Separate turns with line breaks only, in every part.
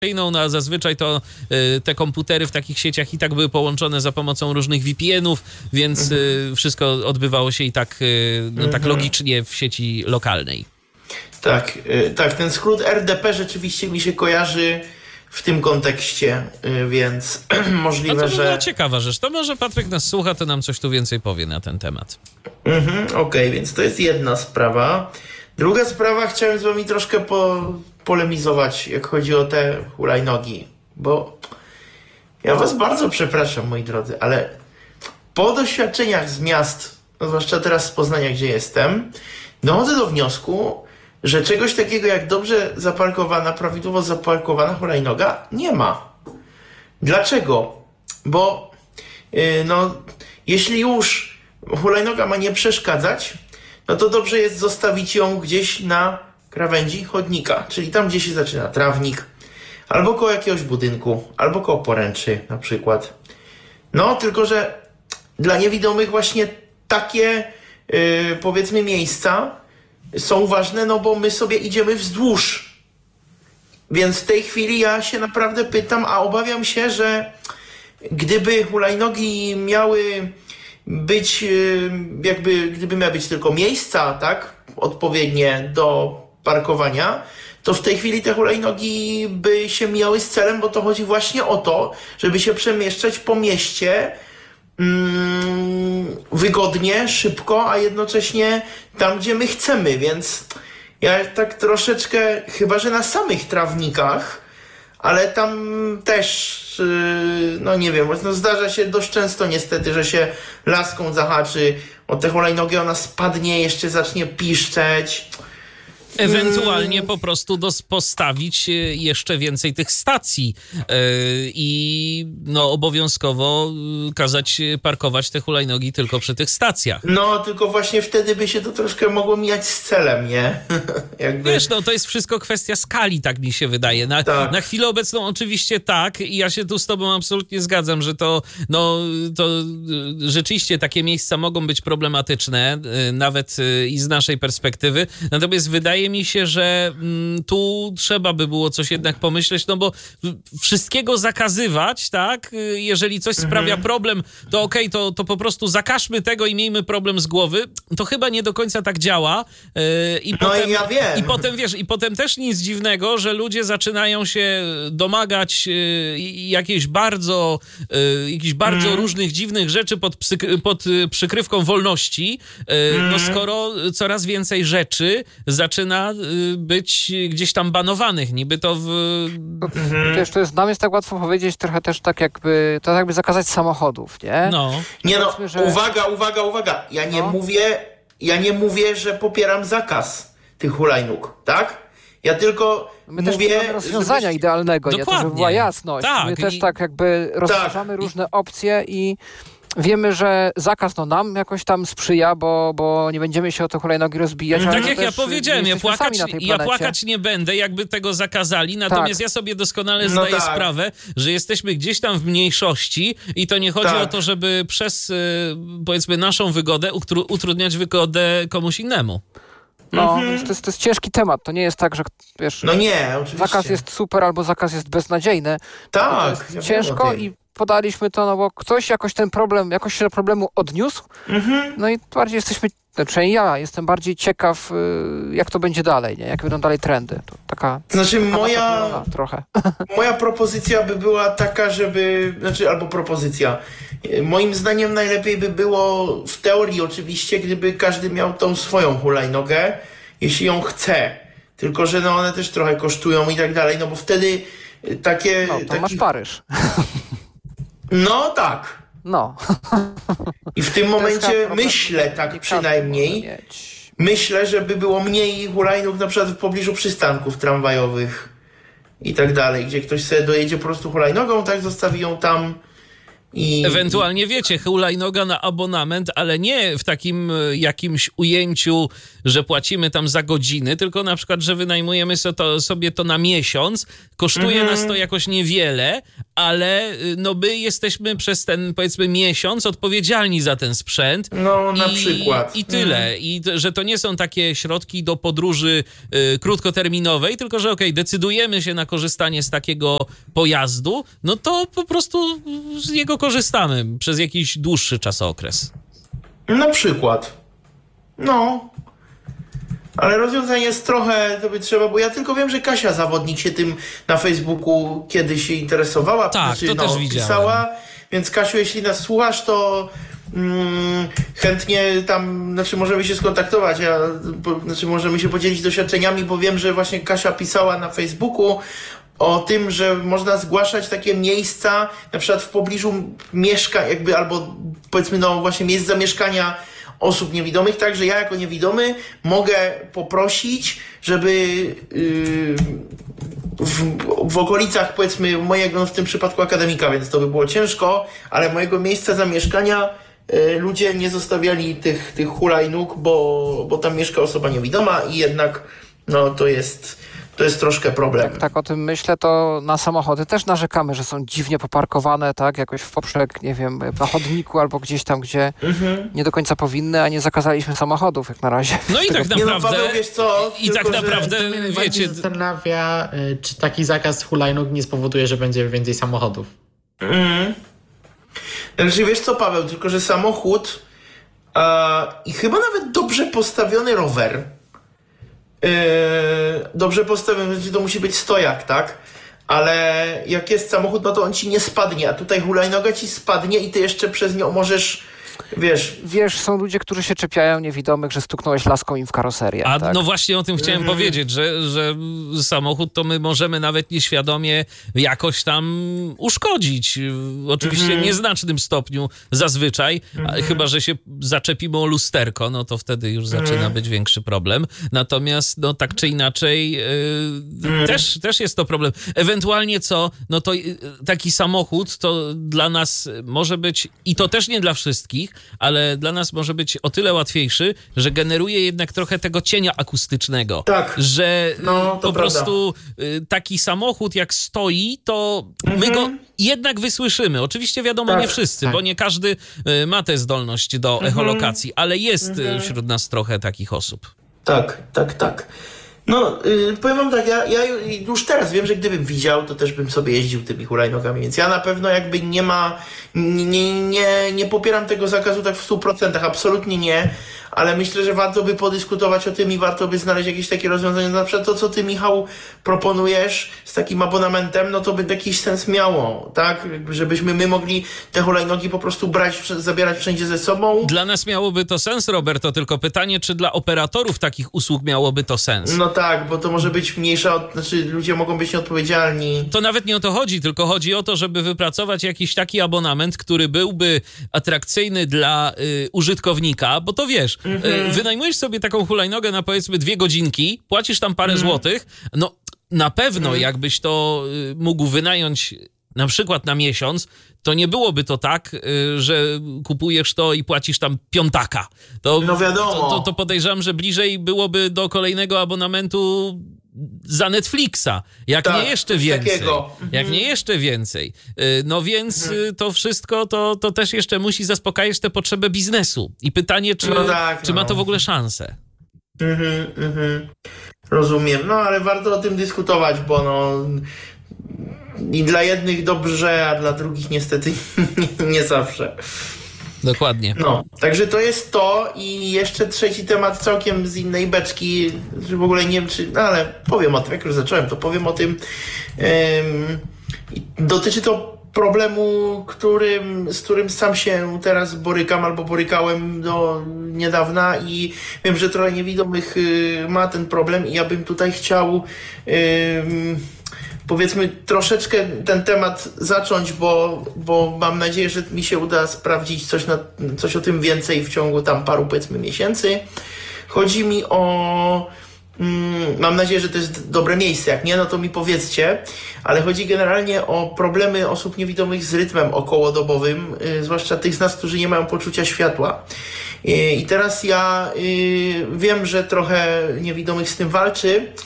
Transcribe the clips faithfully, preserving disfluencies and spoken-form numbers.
No a zazwyczaj to y, te komputery w takich sieciach i tak były połączone za pomocą różnych V P N-ów, więc y, wszystko odbywało się i tak, y, no, tak logicznie w sieci lokalnej.
Tak, y, tak, ten skrót R D P rzeczywiście mi się kojarzy w tym kontekście, y, więc możliwe,
no to by
że...
była ciekawa rzecz. To może Patryk nas słucha, to nam coś tu więcej powie na ten temat.
Mhm, okej, okay, więc to jest jedna sprawa. Druga sprawa, chciałem z wami troszkę po, polemizować, jak chodzi o te hulajnogi, bo ja was bardzo przepraszam, moi drodzy, ale po doświadczeniach z miast, no zwłaszcza teraz z Poznania, gdzie jestem, dochodzę do wniosku, że czegoś takiego jak dobrze zaparkowana, prawidłowo zaparkowana hulajnoga nie ma. Dlaczego? Bo yy, no, jeśli już hulajnoga ma nie przeszkadzać, no to dobrze jest zostawić ją gdzieś na krawędzi chodnika, czyli tam, gdzie się zaczyna trawnik, albo koło jakiegoś budynku, albo koło poręczy na przykład. No, tylko że dla niewidomych właśnie takie, yy, powiedzmy, miejsca są ważne, no bo my sobie idziemy wzdłuż. Więc w tej chwili ja się naprawdę pytam, a obawiam się, że gdyby hulajnogi miały być, jakby, gdyby miały być tylko miejsca, tak, odpowiednie do parkowania, to w tej chwili te hulajnogi by się mijały z celem, bo to chodzi właśnie o to, żeby się przemieszczać po mieście mm, wygodnie, szybko, a jednocześnie tam, gdzie my chcemy, więc ja tak troszeczkę, chyba że na samych trawnikach, ale tam też, no nie wiem, no zdarza się dość często niestety, że się laską zahaczy o te hulajnogi, ona spadnie, jeszcze zacznie piszczeć.
Ewentualnie po prostu dos- postawić jeszcze więcej tych stacji yy, i no obowiązkowo kazać parkować te hulajnogi tylko przy tych stacjach.
No, tylko właśnie wtedy by się to troszkę mogło mijać z celem, nie? Jakby...
Wiesz, no to jest wszystko kwestia skali, tak mi się wydaje. Na,
tak.
na chwilę obecną oczywiście tak i ja się tu z tobą absolutnie zgadzam, że to, no, to rzeczywiście takie miejsca mogą być problematyczne, nawet i z naszej perspektywy. Natomiast wydaje mi się, że mm, tu trzeba by było coś jednak pomyśleć, no bo wszystkiego zakazywać, tak? Jeżeli coś mhm. sprawia problem, to okej, okay, to, to po prostu zakażmy tego i miejmy problem z głowy. To chyba nie do końca tak działa. Yy, i
no
potem,
i ja wiem.
I potem, wiesz, i potem też nic dziwnego, że ludzie zaczynają się domagać yy, jakiejś bardzo, yy, jakichś bardzo mm. różnych dziwnych rzeczy pod, psyk- pod przykrywką wolności, yy, mm. no skoro coraz więcej rzeczy zaczyna być gdzieś tam banowanych, niby to w...
Mhm. Wiesz, to jest, nam jest tak łatwo powiedzieć, trochę też tak jakby, to jakby zakazać samochodów, nie?
No.
Nie no, że... uwaga, uwaga, uwaga, ja nie no. mówię, ja nie mówię, że popieram zakaz tych hulajnóg, tak? Ja tylko
My
mówię...
też mamy rozwiązania żeby... idealnego, nie? To żeby była jasność.
Tak,
My
i...
też tak jakby rozważamy tak. różne opcje i wiemy, że zakaz no, nam jakoś tam sprzyja, bo, bo nie będziemy się o te hulajnogi rozbijać.
Tak jak ja powiedziałem, ja płakać, ja płakać nie będę, jakby tego zakazali, natomiast tak. ja sobie doskonale no zdaję tak. sprawę, że jesteśmy gdzieś tam w mniejszości i to nie chodzi tak. o to, żeby przez, powiedzmy, naszą wygodę utrudniać wygodę komuś innemu.
No, mhm. więc to jest, to jest ciężki temat. To nie jest tak, że wiesz,
no nie, oczywiście.
zakaz jest super albo zakaz jest beznadziejny.
Tak.
To jest ja ciężko i podaliśmy to, no bo ktoś jakoś ten problem, jakoś się do problemu odniósł. Mhm. No i bardziej jesteśmy, znaczy ja jestem bardziej ciekaw, jak to będzie dalej, nie? Jak będą dalej trendy. To taka...
Znaczy moja...
trochę.
Moja propozycja by była taka, żeby... Znaczy, albo propozycja. Moim zdaniem najlepiej by było, w teorii oczywiście, gdyby każdy miał tą swoją hulajnogę, jeśli ją chce. Tylko, że no one też trochę kosztują i tak dalej, no bo wtedy takie...
No, to
taki...
masz Paryż.
No tak.
No.
I w tym momencie myślę, tak przynajmniej, myślę, żeby było mniej hulajnóg na przykład w pobliżu przystanków tramwajowych i tak dalej, gdzie ktoś sobie dojedzie po prostu hulajnogą, tak, zostawi ją tam i...
Ewentualnie, wiecie, hulajnoga na abonament, ale nie w takim jakimś ujęciu, że płacimy tam za godziny, tylko na przykład, że wynajmujemy sobie to, sobie to na miesiąc, kosztuje mm-hmm. nas to jakoś niewiele, ale no my jesteśmy przez ten, powiedzmy, miesiąc odpowiedzialni za ten sprzęt.
No, na
I,
przykład.
I tyle. Mm. I to, że to nie są takie środki do podróży y, krótkoterminowej, tylko że okej, okay, decydujemy się na korzystanie z takiego pojazdu, no to po prostu z niego korzystamy przez jakiś dłuższy czasokres.
Na przykład. No. Ale rozwiązanie jest trochę, to by trzeba, bo ja tylko wiem, że Kasia Zawodnik się tym na Facebooku kiedyś się interesowała.
Tak,
znaczy,
to
no,
też widziałem.
Pisała, więc Kasiu, jeśli nas słuchasz, to mm, chętnie tam, znaczy możemy się skontaktować, ja, bo, znaczy możemy się podzielić doświadczeniami, bo wiem, że właśnie Kasia pisała na Facebooku o tym, że można zgłaszać takie miejsca, na przykład w pobliżu mieszkań, jakby, albo powiedzmy, no właśnie miejsc zamieszkania osób niewidomych, tak, że ja jako niewidomy mogę poprosić, żeby yy, w, w okolicach, powiedzmy, mojego, no w tym przypadku akademika, więc to by było ciężko, ale mojego miejsca zamieszkania yy, ludzie nie zostawiali tych, tych hulajnóg, bo, bo tam mieszka osoba niewidoma i jednak no to jest... To jest troszkę problem.
Tak, tak o tym myślę, to na samochody też narzekamy, że są dziwnie poparkowane, tak, jakoś w poprzek, nie wiem, na chodniku albo gdzieś tam, gdzie mhm. nie do końca powinny, a nie zakazaliśmy samochodów jak na razie.
No i tak naprawdę...
Nie no, Paweł, wiesz co?
I tak
Tylko,
naprawdę,
to mnie
wiecie...
zastanawia, czy taki zakaz hulajnóg nie spowoduje, że będzie więcej samochodów.
Mhm. Znaczy, wiesz co, Paweł, tylko że samochód a, i chyba nawet dobrze postawiony rower, Yy, dobrze postawiony, to musi być stojak, tak? Ale jak jest samochód, no to on ci nie spadnie, a tutaj hulajnoga ci spadnie i ty jeszcze przez nią możesz, wiesz...
Wiesz, są ludzie, którzy się czepiają niewidomych, że stuknąłeś laską im w karoserię.
A
tak?
no właśnie o tym chciałem mhm. powiedzieć, że, że samochód to my możemy nawet nieświadomie jakoś tam uszkodzić. Oczywiście mhm. w nieznacznym stopniu zazwyczaj, mhm. chyba że się zaczepimy o lusterko, no to wtedy już zaczyna mhm. być większy problem. Natomiast no tak czy inaczej yy, mhm. też, też jest to problem. Ewentualnie co, no to yy, taki samochód to dla nas może być, i to też nie dla wszystkich, ale dla nas może być o tyle łatwiejszy, że generuje jednak trochę tego cienia akustycznego.
Tak.
Że
no,
po
prawda.
prostu taki samochód jak stoi, to mhm. my go jednak wysłyszymy. Oczywiście wiadomo, tak, nie wszyscy, tak. bo nie każdy ma tę zdolność do mhm. echolokacji, ale jest mhm. wśród nas trochę takich osób.
Tak, tak, tak. No, yy, powiem wam tak, ja, ja już teraz wiem, że gdybym widział, to też bym sobie jeździł tymi hulajnogami, więc ja na pewno jakby nie ma, nie, nie, nie popieram tego zakazu tak w stu procentach, absolutnie nie, ale myślę, że warto by podyskutować o tym i warto by znaleźć jakieś takie rozwiązanie. Na przykład to, co ty, Michał, proponujesz z takim abonamentem, no to by jakiś sens miało, tak? Żebyśmy my mogli te hulajnogi po prostu brać, zabierać wszędzie ze sobą.
Dla nas miałoby to sens, Roberto, tylko pytanie, czy dla operatorów takich usług miałoby to sens?
No tak, bo to może być mniejsza, znaczy ludzie mogą być nieodpowiedzialni.
To nawet nie o to chodzi, tylko chodzi o to, żeby wypracować jakiś taki abonament, który byłby atrakcyjny dla y, użytkownika, bo to wiesz, mm-hmm. wynajmujesz sobie taką hulajnogę na powiedzmy dwie godzinki, płacisz tam parę mm. złotych, no na pewno mm. jakbyś to y, mógł wynająć na przykład na miesiąc, to nie byłoby to tak, y, że kupujesz to i płacisz tam piątaka. To,
no wiadomo.
To, to, to podejrzewam, że bliżej byłoby do kolejnego abonamentu za Netflixa, jak tak, nie jeszcze więcej. Takiego. Jak nie jeszcze więcej. No więc mhm. to wszystko to, to też jeszcze musi zaspokajać tę potrzebę biznesu. I pytanie, czy, no tak, czy no. ma to w ogóle szansę?
Mhm, mhm. Rozumiem. No ale warto o tym dyskutować, bo no i dla jednych dobrze, a dla drugich niestety nie, nie zawsze.
Dokładnie.
No, także to jest to i jeszcze trzeci temat całkiem z innej beczki, że w ogóle nie wiem czy, no ale powiem o tym, jak już zacząłem, to powiem o tym. Um, dotyczy to problemu, którym, z którym sam się teraz borykam albo borykałem do niedawna i wiem, że trochę niewidomych y, ma ten problem i ja bym tutaj chciał y, powiedzmy troszeczkę ten temat zacząć, bo, bo mam nadzieję, że mi się uda sprawdzić coś, na, coś o tym więcej w ciągu tam paru powiedzmy miesięcy. Chodzi mi o... Mm, mam nadzieję, że to jest dobre miejsce. Jak nie, no to mi powiedzcie. Ale chodzi generalnie o problemy osób niewidomych z rytmem okołodobowym, yy, zwłaszcza tych z nas, którzy nie mają poczucia światła. Yy, I teraz ja yy, wiem, że trochę niewidomych z tym walczy.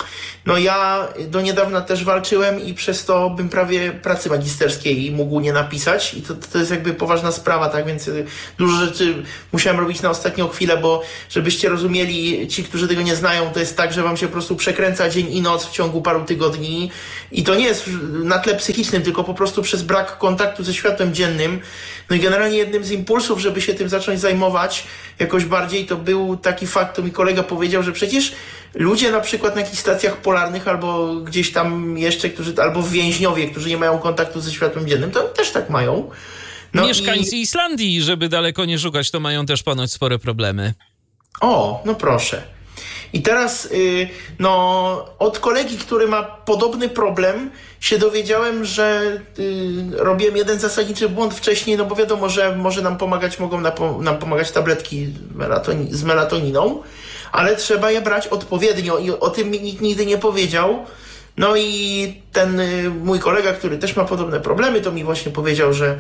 no ja do niedawna też walczyłem i przez to bym prawie pracy magisterskiej mógł nie napisać i to, to jest jakby poważna sprawa, tak, więc dużo rzeczy musiałem robić na ostatnią chwilę, bo żebyście rozumieli, ci, którzy tego nie znają, to jest tak, że wam się po prostu przekręca dzień i noc w ciągu paru tygodni i to nie jest na tle psychicznym, tylko po prostu przez brak kontaktu ze światłem dziennym. No i generalnie jednym z impulsów, żeby się tym zacząć zajmować jakoś bardziej, to był taki fakt, to mi kolega powiedział, że przecież ludzie na przykład na jakichś stacjach polarnych albo gdzieś tam jeszcze, którzy, albo w więźniowie, którzy nie mają kontaktu ze światłem dziennym, to też tak mają.
No Mieszkańcy i... Islandii, żeby daleko nie szukać, to mają też ponoć spore problemy.
O, no proszę. I teraz yy, no, od kolegi, który ma podobny problem, się dowiedziałem, że yy, robiłem jeden zasadniczy błąd wcześniej, no bo wiadomo, że może nam pomagać, mogą nam, nam pomagać tabletki melatoni- z melatoniną, ale trzeba je brać odpowiednio i o tym mi nikt nigdy nie powiedział. No i ten yy, mój kolega, który też ma podobne problemy, to mi właśnie powiedział, że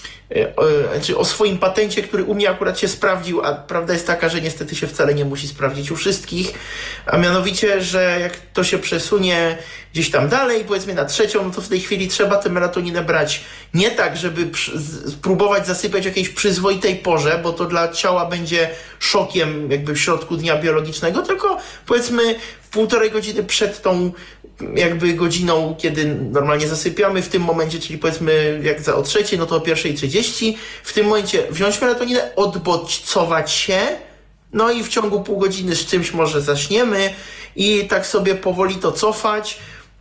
O, o swoim patencie, który u mnie akurat się sprawdził, a prawda jest taka, że niestety się wcale nie musi sprawdzić u wszystkich, a mianowicie, że jak to się przesunie gdzieś tam dalej, powiedzmy na trzecią, no to w tej chwili trzeba tę melatoninę brać nie tak, żeby spróbować zasypiać w jakiejś przyzwoitej porze, bo to dla ciała będzie szokiem jakby w środku dnia biologicznego, tylko powiedzmy półtorej godziny przed tą jakby godziną, kiedy normalnie zasypiamy w tym momencie, czyli powiedzmy jak za o trzeciej, no to o pierwszej trzydzieści. W tym momencie wziąć melatoninę, odbodźcować się, no i w ciągu pół godziny z czymś może zaśniemy i tak sobie powoli to cofać.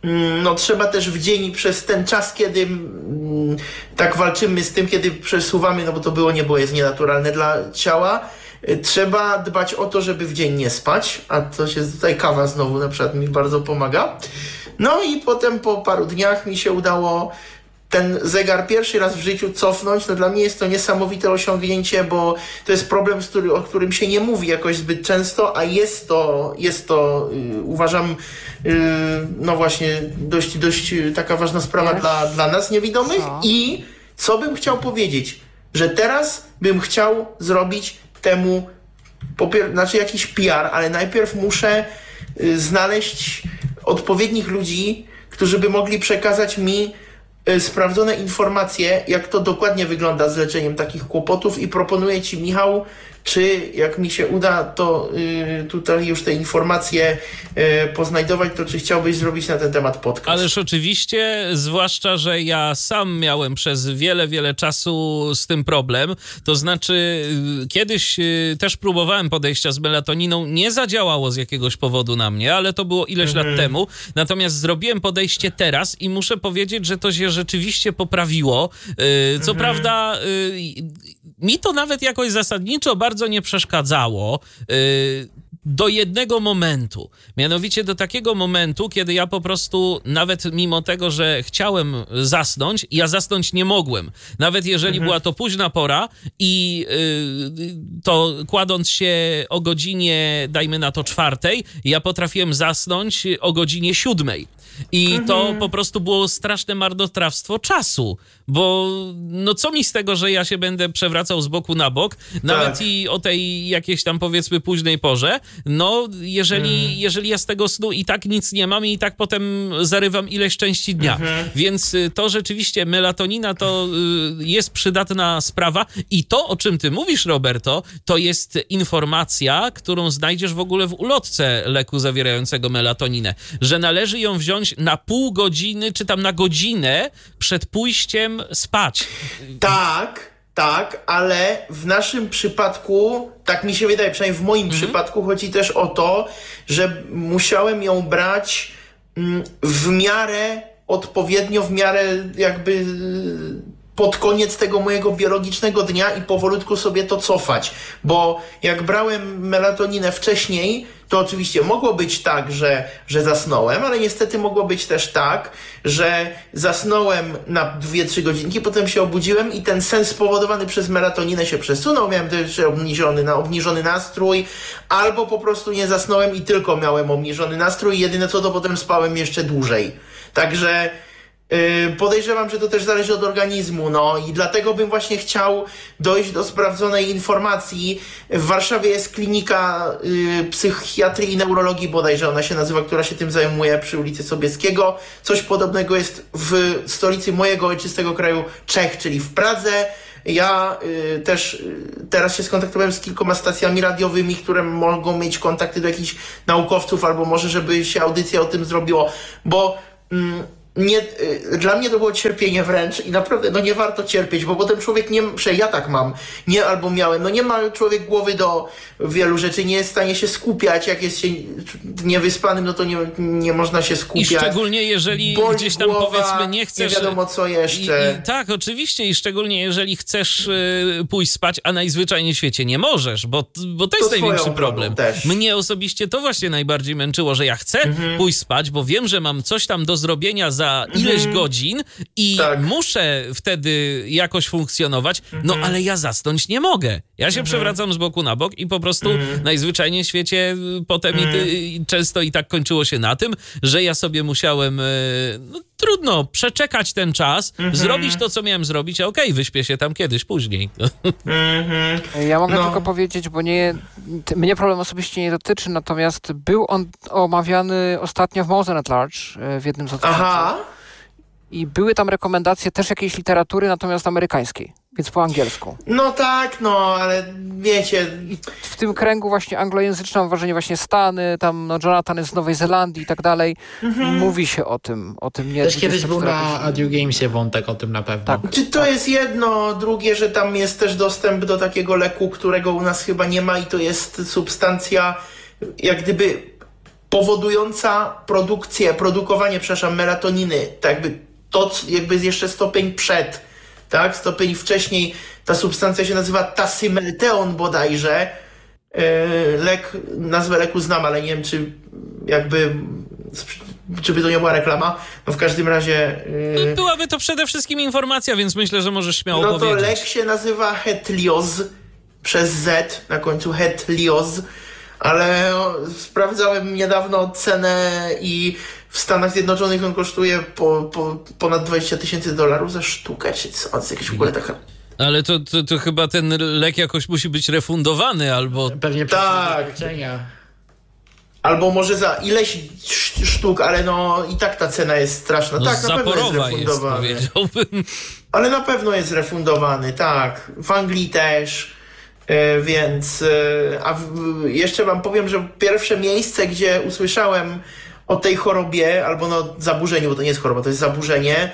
No trzeba też w dzień przez ten czas, kiedy mm, tak walczymy z tym, kiedy przesuwamy, no bo to było, nie było, jest nienaturalne dla ciała. Trzeba dbać o to, żeby w dzień nie spać, a to się tutaj kawa znowu na przykład mi bardzo pomaga. No i potem po paru dniach mi się udało ten zegar pierwszy raz w życiu cofnąć. No dla mnie jest to niesamowite osiągnięcie, bo to jest problem, z który, o którym się nie mówi jakoś zbyt często, a jest to, jest to yy, uważam, yy, no właśnie dość, dość taka ważna sprawa dla, dla nas niewidomych. Co? I co bym chciał powiedzieć, że teraz bym chciał zrobić temu, popier- znaczy jakiś P R, ale najpierw muszę y, znaleźć odpowiednich ludzi, którzy by mogli przekazać mi y, sprawdzone informacje, jak to dokładnie wygląda z leczeniem takich kłopotów i proponuję ci, Michał, czy jak mi się uda, to y, tutaj już te informacje y, poznajdować, to czy chciałbyś zrobić na ten temat podcast?
Ależ oczywiście, zwłaszcza, że ja sam miałem przez wiele, wiele czasu z tym problem. To znaczy, y, kiedyś y, też próbowałem podejścia z melatoniną, nie zadziałało z jakiegoś powodu na mnie, ale to było ileś mhm. lat temu. Natomiast zrobiłem podejście teraz i muszę powiedzieć, że to się rzeczywiście poprawiło. Y, co mhm. prawda, y, mi to nawet jakoś zasadniczo bardzo bardzo nie przeszkadzało yy, do jednego momentu. Mianowicie do takiego momentu, kiedy ja po prostu nawet mimo tego, że chciałem zasnąć, ja zasnąć nie mogłem. Nawet jeżeli mhm. była to późna pora i yy, to kładąc się o godzinie, dajmy na to czwartej, ja potrafiłem zasnąć o godzinie siódmej. I mhm. to po prostu było straszne marnotrawstwo czasu, bo no co mi z tego, że ja się będę przewracał z boku na bok, nawet tak. i o tej jakiejś tam powiedzmy późnej porze, no jeżeli, mhm. jeżeli ja z tego snu i tak nic nie mam i tak potem zarywam ileś części dnia. Mhm. Więc to rzeczywiście melatonina to jest przydatna sprawa i to, o czym ty mówisz, Roberto, to jest informacja, którą znajdziesz w ogóle w ulotce leku zawierającego melatoninę, że należy ją wziąć na pół godziny, czy tam na godzinę przed pójściem spać.
Tak, tak, ale w naszym przypadku, tak mi się wydaje, przynajmniej w moim mhm. przypadku, chodzi też o to, że musiałem ją brać w miarę odpowiednio, w miarę jakby pod koniec tego mojego biologicznego dnia i powolutku sobie to cofać, bo jak brałem melatoninę wcześniej, to oczywiście mogło być tak, że, że zasnąłem, ale niestety mogło być też tak, że zasnąłem na dwie trzy godzinki, potem się obudziłem i ten sen spowodowany przez melatoninę się przesunął, miałem też obniżony, na, obniżony nastrój, albo po prostu nie zasnąłem i tylko miałem obniżony nastrój i jedyne co to potem spałem jeszcze dłużej. Także Podejrzewam, że to też zależy od organizmu, no i dlatego bym właśnie chciał dojść do sprawdzonej informacji. W Warszawie jest klinika y, psychiatrii i neurologii bodajże ona się nazywa, która się tym zajmuje przy ulicy Sobieskiego. Coś podobnego jest w stolicy mojego ojczystego kraju Czech, czyli w Pradze. Ja y, też y, teraz się skontaktowałem z kilkoma stacjami radiowymi, które mogą mieć kontakty do jakichś naukowców, albo może żeby się audycja o tym zrobiło, bo mm, nie, y, dla mnie to było cierpienie wręcz i naprawdę no nie warto cierpieć, bo potem człowiek nie, przecież ja tak mam, nie albo miałem, no nie ma człowiek głowy do wielu rzeczy, nie jest w stanie się skupiać, jak jest się niewyspanym, no to nie, nie można się skupiać.
I szczególnie jeżeli
Boli
gdzieś tam
głowa,
powiedzmy nie chcesz...
Nie wiadomo co jeszcze.
I, i, tak, oczywiście i szczególnie jeżeli chcesz y, pójść spać, a najzwyczajniej w świecie nie możesz, bo, bo to jest
To
największy
swoją
problem.
też.
Mnie osobiście to właśnie najbardziej męczyło, że ja chcę
Mhm.
pójść spać, bo wiem, że mam coś tam do zrobienia za ileś
Mhm.
godzin i
Tak.
muszę wtedy jakoś funkcjonować, no
Mhm.
ale ja zasnąć nie mogę. Ja się przewracam z boku na bok i po prostu
Mhm.
najzwyczajniej w świecie y, potem i, ty, i często i tak kończyło się na tym, że ja sobie musiałem y, no, trudno przeczekać ten czas, zrobić to, co miałem zrobić, a okej, wyśpię się tam kiedyś później.
Mhm.
Ja mogę
No.
tylko powiedzieć, bo nie, t- mnie problem osobiście nie dotyczy, natomiast był on omawiany ostatnio w Mosen at Large e, w jednym z odcinków.
Aha.
I były tam rekomendacje też jakiejś literatury, natomiast amerykańskiej, więc po angielsku.
No tak, no, ale wiecie,
W tym kręgu właśnie anglojęzycznym, mam wrażenie właśnie Stany, tam no Jonathan jest z Nowej Zelandii i tak dalej, mówi się o tym, o tym nie.
Też kiedyś był na
dwudziestocztery
Audio Gamesie wątek o tym na pewno.
Tak.
czy to jest jedno, drugie, że tam jest też dostęp do takiego leku, którego u nas chyba nie ma i to jest substancja jak gdyby powodująca produkcję, produkowanie, przepraszam, melatoniny, tak jakby to c- jakby jest jeszcze stopień przed, tak, stopień wcześniej, ta substancja się nazywa tasymelteon bodajże, yy, lek, nazwę leku znam, ale nie wiem, czy jakby, czy by to nie była reklama, no w każdym razie... Yy,
Byłaby to przede wszystkim informacja, więc myślę, że możesz śmiało
no to
powiedzieć.
lek się nazywa Hetlioz przez Z, na końcu Hetlioz, ale o, sprawdzałem niedawno cenę i w Stanach Zjednoczonych on kosztuje po, po, ponad dwadzieścia tysięcy dolarów za sztukę, czy co? To jest jakaś w ogóle taka...
Ale to, to, to chyba ten lek jakoś musi być refundowany, albo...
Pewnie przez
Tak.
doświadczenia.
Albo może za ileś sz- sztuk, ale no i tak ta cena jest straszna.
No,
tak, na pewno jest
zaporowa jest,
refundowany.
powiedziałbym.
Ale na pewno jest refundowany, tak. W Anglii też. E, więc, e, a w, jeszcze wam powiem, że pierwsze miejsce, gdzie usłyszałem o tej chorobie, albo no zaburzeniu, bo to nie jest choroba, to jest zaburzenie,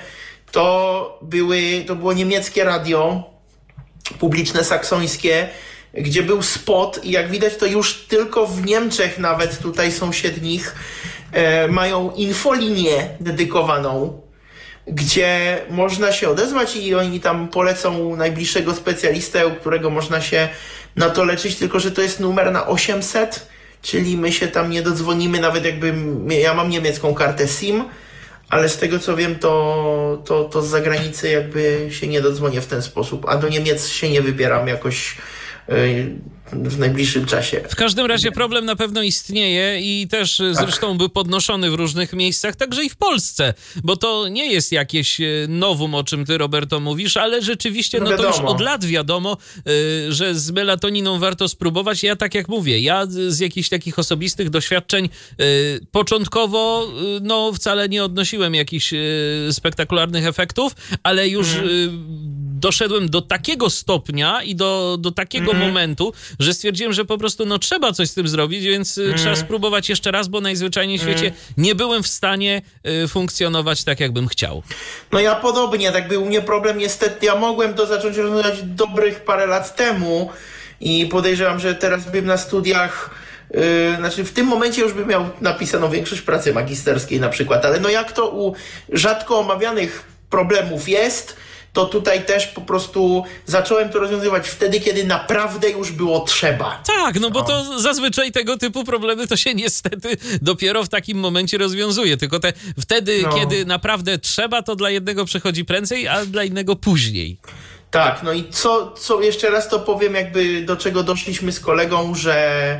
to były, to było niemieckie radio, publiczne, saksońskie, gdzie był spot i jak widać to już tylko w Niemczech nawet tutaj sąsiednich e, mają infolinię dedykowaną, gdzie można się odezwać i oni tam polecą najbliższego specjalistę, u którego można się na to leczyć, tylko że to jest numer na osiemset, czyli my się tam nie dodzwonimy, nawet jakby ja mam niemiecką kartę SIM, ale z tego co wiem, to, to, to z zagranicy jakby się nie dodzwonię w ten sposób, a do Niemiec się nie wybieram jakoś yy, w najbliższym czasie.
W każdym razie problem na pewno istnieje i też zresztą był podnoszony w różnych miejscach, także i w Polsce, bo to nie jest jakieś e, nowum, o czym ty, Roberto, mówisz, ale rzeczywiście,
No
no to już
wiadomo.
od lat wiadomo, e, że z melatoniną warto spróbować. Ja tak jak mówię, ja z jakichś takich osobistych doświadczeń e, początkowo e, no wcale nie odnosiłem jakichś e, spektakularnych efektów, ale już e, doszedłem do takiego stopnia i do, do takiego momentu, że stwierdziłem, że po prostu no trzeba coś z tym zrobić, więc mm. trzeba spróbować jeszcze raz, bo najzwyczajniej w świecie nie byłem w stanie y, funkcjonować tak, jakbym chciał.
No ja podobnie, tak był u mnie problem niestety, ja mogłem to zacząć rozwiązać dobrych parę lat temu i podejrzewam, że teraz bym na studiach, yy, znaczy w tym momencie już bym miał napisaną większość pracy magisterskiej na przykład, ale no jak to u rzadko omawianych problemów jest, to tutaj też po prostu zacząłem to rozwiązywać wtedy, kiedy naprawdę już było trzeba.
Tak, no bo to zazwyczaj tego typu problemy to się niestety dopiero w takim momencie rozwiązuje, tylko te wtedy,
No.
kiedy naprawdę trzeba, to dla jednego przychodzi prędzej, a dla innego później.
Tak, no i co, co jeszcze raz to powiem, jakby do czego doszliśmy z kolegą, że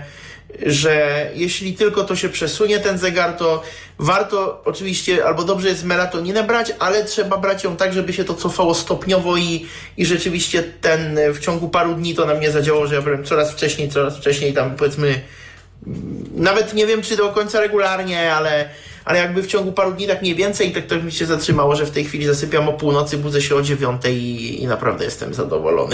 że jeśli tylko to się przesunie ten zegar, to warto oczywiście, albo dobrze jest melatoninę brać, ale trzeba brać ją tak, żeby się to cofało stopniowo i, i rzeczywiście ten w ciągu paru dni to na mnie zadziałało, że ja brałem coraz wcześniej, coraz wcześniej, tam powiedzmy, nawet nie wiem czy do końca regularnie, ale, ale jakby w ciągu paru dni tak mniej więcej i tak to mi się zatrzymało, że w tej chwili zasypiam o północy, budzę się o dziewiątej i, i naprawdę jestem zadowolony.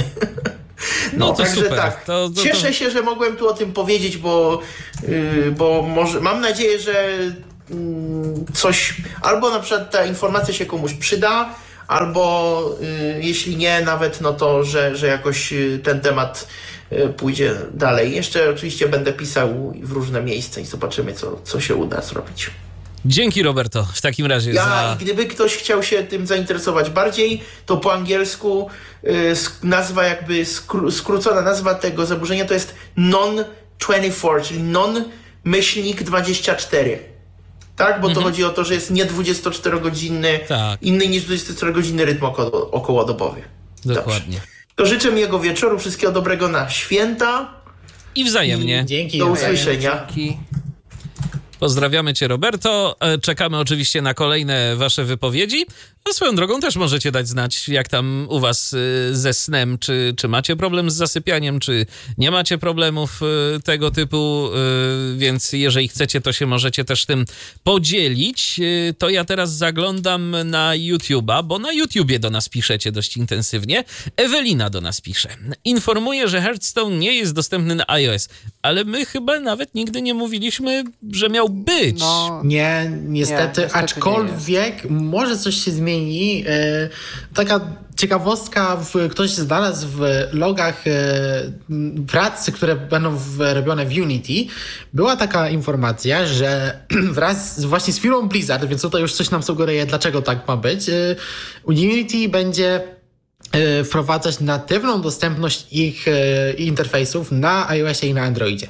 No,
No,
to
także
super.
tak.
To, to,
Cieszę
to...
się, że mogłem tu o tym powiedzieć, bo, yy, bo może, mam nadzieję, że yy, coś, albo na przykład ta informacja się komuś przyda, albo yy, jeśli nie, nawet no to, że, że jakoś yy, ten temat yy, pójdzie dalej. Jeszcze oczywiście będę pisał w różne miejsca i zobaczymy, co, co się uda zrobić.
Dzięki, Roberto, w takim razie
Ja,
za...
gdyby ktoś chciał się tym zainteresować bardziej, to po angielsku y, nazwa jakby, skró- skrócona nazwa tego zaburzenia to jest non dwadzieścia cztery, czyli non-myślnik dwadzieścia cztery. Tak? Bo
Mhm.
to chodzi o to, że jest nie dwudziestoczterogodzinny,
Tak.
inny niż dwudziestoczterogodzinny rytm oko- okołodobowy.
Dokładnie.
Dobrze. To życzę miłego wieczoru, wszystkiego dobrego na święta.
I wzajemnie.
Dzięki.
Do usłyszenia.
Dzięki.
Pozdrawiamy cię, Roberto. E, Czekamy oczywiście na kolejne wasze wypowiedzi. A swoją drogą też możecie dać znać, jak tam u was y, ze snem, czy, czy macie problem z zasypianiem, czy nie macie problemów y, tego typu, y, więc jeżeli chcecie, to się możecie też tym podzielić. Y, To ja teraz zaglądam na YouTube'a, bo na YouTubie do nas piszecie dość intensywnie. Ewelina do nas pisze. Informuje, że Hearthstone nie jest dostępny na iOS, ale my chyba nawet nigdy nie mówiliśmy, że miał być.
No,
Nie, niestety,
Nie, niestety
aczkolwiek może coś się zmieni. E, taka ciekawostka, w, ktoś znalazł w logach e, prac, które będą w, robione w Unity, była taka informacja, że wraz z, właśnie z firmą Blizzard, więc tutaj już coś nam sugeruje, dlaczego tak ma być, e, Unity będzie e, wprowadzać natywną dostępność ich e, interfejsów na iOSie i na Androidzie.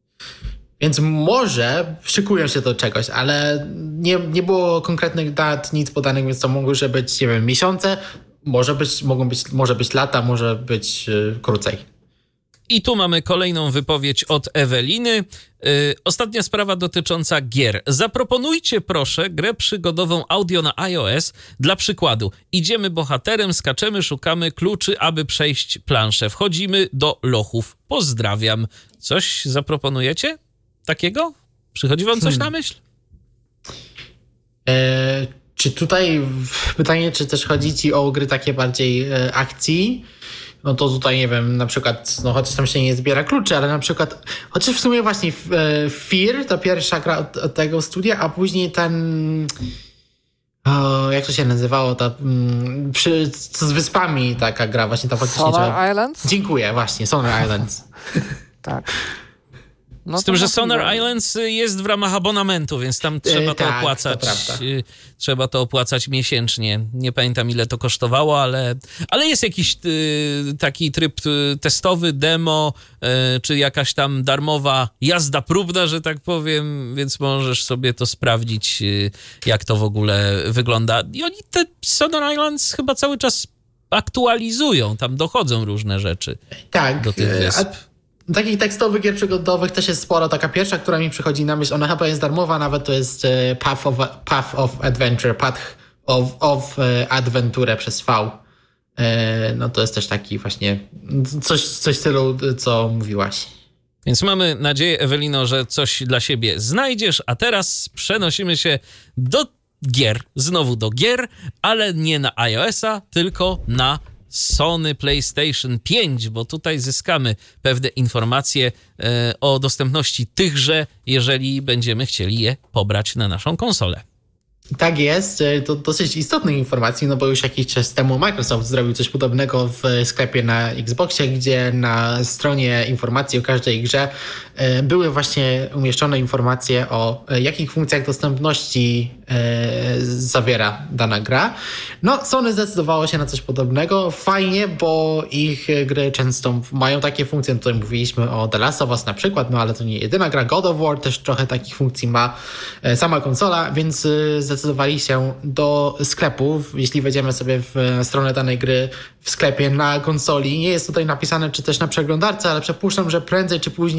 Więc może szykują się do czegoś, ale nie, nie było konkretnych dat, nic podanych, więc to mogły być, nie wiem, miesiące, może być, mogą być, może być lata, może być yy, krócej.
I tu mamy kolejną wypowiedź od Eweliny. Yy, ostatnia sprawa dotycząca gier. Zaproponujcie proszę grę przygodową audio na iOS. Dla przykładu, idziemy bohaterem, skaczemy, szukamy kluczy, aby przejść planszę. Wchodzimy do lochów. Pozdrawiam. Coś zaproponujecie takiego? Przychodzi wam coś
Hmm.
na myśl?
E, czy tutaj pytanie, czy też chodzi ci o gry takie bardziej e, akcji? No to tutaj nie wiem, na przykład, no chociaż tam się nie zbiera kluczy, ale na przykład, chociaż w sumie właśnie e, Fear, to pierwsza gra od, od tego studia, a później ten, o, jak to się nazywało, ta mm, przy, z wyspami taka gra, właśnie ta faktycznie.
Sonar
trzeba...
Islands?
Dziękuję, właśnie, Sonar Islands.
Tak. No
Z tym,
to
że
możliwe.
Sonar Islands jest w ramach abonamentu, więc tam trzeba to
tak, to
opłacać.
prawda.
y, Trzeba to opłacać miesięcznie. Nie pamiętam, ile to kosztowało, ale, ale jest jakiś y, taki tryb y, testowy, demo, y, czy jakaś tam darmowa jazda próbna, że tak powiem, więc możesz sobie to sprawdzić, y, jak to w ogóle wygląda. I oni te Sonar Islands chyba cały czas aktualizują, tam dochodzą różne rzeczy
Tak.
do tych
e,
wysp.
a takich tekstowych gier przygodowych też jest sporo. Taka pierwsza, która mi przychodzi na myśl, ona chyba jest darmowa, nawet to jest e, Path of, Path of Adventure, Path of, of e, Adventure przez V. E, no to jest też taki właśnie coś, coś w stylu, co mówiłaś.
Więc mamy nadzieję, Ewelino, że coś dla siebie znajdziesz, a teraz przenosimy się do gier, znowu do gier, ale nie na iOS-a, tylko na Sony PlayStation pięć, bo tutaj zyskamy pewne informacje e, o dostępności tychże, jeżeli będziemy chcieli je pobrać na naszą konsolę.
Tak jest, to dosyć istotnej informacji, no bo już jakiś czas temu Microsoft zrobił coś podobnego w sklepie na Xboxie, gdzie na stronie informacji o każdej grze były właśnie umieszczone informacje o jakich funkcjach dostępności zawiera dana gra. No, Sony zdecydowało się na coś podobnego. Fajnie, bo ich gry często mają takie funkcje. Tutaj mówiliśmy o The Last of Us na przykład, no ale to nie jedyna gra. God of War też trochę takich funkcji ma sama konsola, więc zdecydowali się do sklepu. Jeśli wejdziemy sobie w stronę danej gry w sklepie na konsoli, nie jest tutaj napisane, czy też na przeglądarce, ale przypuszczam, że prędzej czy później w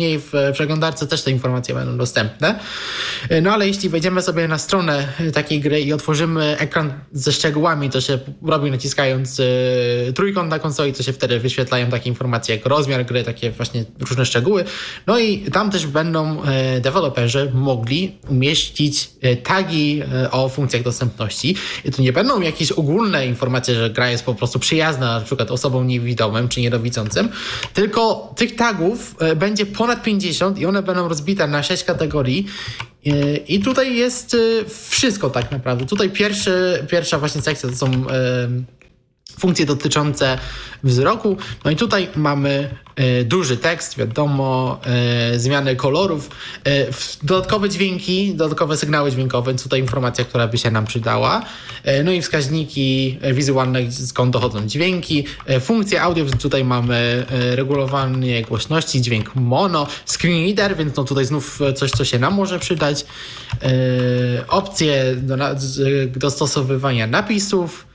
przeglądarce też te informacje będą dostępne. No ale jeśli wejdziemy sobie na stronę takiej gry i otworzymy ekran ze szczegółami, to się robi naciskając trójkąt na konsoli, to się wtedy wyświetlają takie informacje jak rozmiar gry, takie właśnie różne szczegóły. No i tam też będą deweloperzy mogli umieścić tagi o funkcjach dostępności. I to nie będą jakieś ogólne informacje, że gra jest po prostu przyjazna na przykład osobom niewidomym czy niedowidzącym, tylko tych tagów będzie ponad pięćdziesiąt i one będą rozbite na sześć kategorii. I tutaj jest wszystko tak naprawdę. Tutaj pierwszy, pierwsza właśnie sekcja to są funkcje dotyczące wzroku. No i tutaj mamy e, duży tekst, wiadomo, e, zmiany kolorów, e, dodatkowe dźwięki, dodatkowe sygnały dźwiękowe, więc tutaj informacja, która by się nam przydała. E, no i wskaźniki wizualne, skąd dochodzą dźwięki. E, funkcje audio, więc tutaj mamy e, regulowanie głośności, dźwięk mono, screen reader, więc no tutaj znów coś, co się nam może przydać. E, opcje do dostosowywania napisów,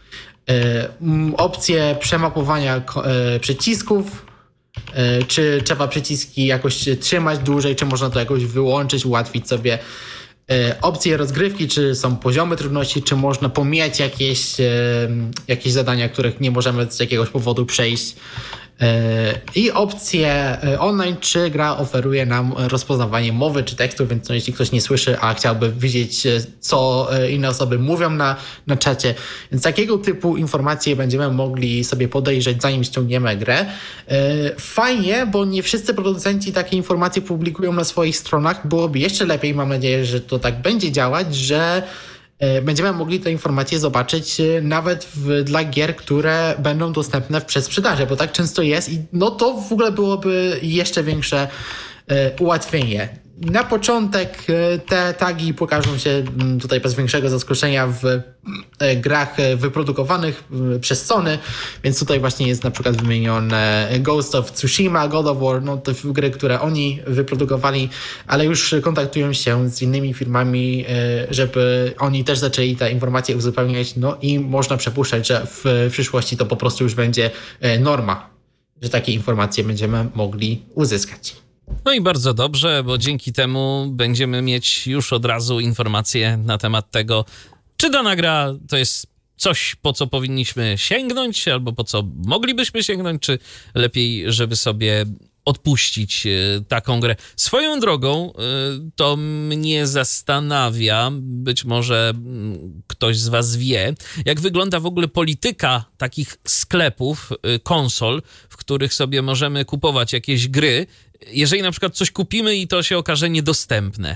opcje przemapowania przycisków, czy trzeba przyciski jakoś trzymać dłużej, czy można to jakoś wyłączyć, ułatwić sobie opcje rozgrywki, czy są poziomy trudności, czy można pomijać jakieś, jakieś zadania, których nie możemy z jakiegoś powodu przejść. I opcje online, czy gra oferuje nam rozpoznawanie mowy czy tekstu, więc no, jeśli ktoś nie słyszy, a chciałby widzieć, co inne osoby mówią na, na czacie, więc takiego typu informacje będziemy mogli sobie podejrzeć, zanim ściągniemy grę. Fajnie, bo nie wszyscy producenci takie informacje publikują na swoich stronach. Byłoby jeszcze lepiej, mam nadzieję, że to tak będzie działać, że będziemy mogli te informacje zobaczyć nawet w, dla gier, które będą dostępne w przedsprzedaży, bo tak często jest i no to w ogóle byłoby jeszcze większe e, ułatwienie. Na początek te tagi pokażą się tutaj bez większego zaskoczenia w grach wyprodukowanych przez Sony, więc tutaj właśnie jest na przykład wymienione Ghost of Tsushima, God of War, no te gry, które oni wyprodukowali, ale już kontaktują się z innymi firmami, żeby oni też zaczęli te informacje uzupełniać, no i można przypuszczać, że w przyszłości to po prostu już będzie norma, że takie informacje będziemy mogli uzyskać.
No i bardzo dobrze, bo dzięki temu będziemy mieć już od razu informacje na temat tego, czy dana gra to jest coś, po co powinniśmy sięgnąć, albo po co moglibyśmy sięgnąć, czy lepiej, żeby sobie odpuścić taką grę. Swoją drogą to mnie zastanawia, być może ktoś z was wie, jak wygląda w ogóle polityka takich sklepów, konsol, w których sobie możemy kupować jakieś gry, jeżeli na przykład coś kupimy i to się okaże niedostępne.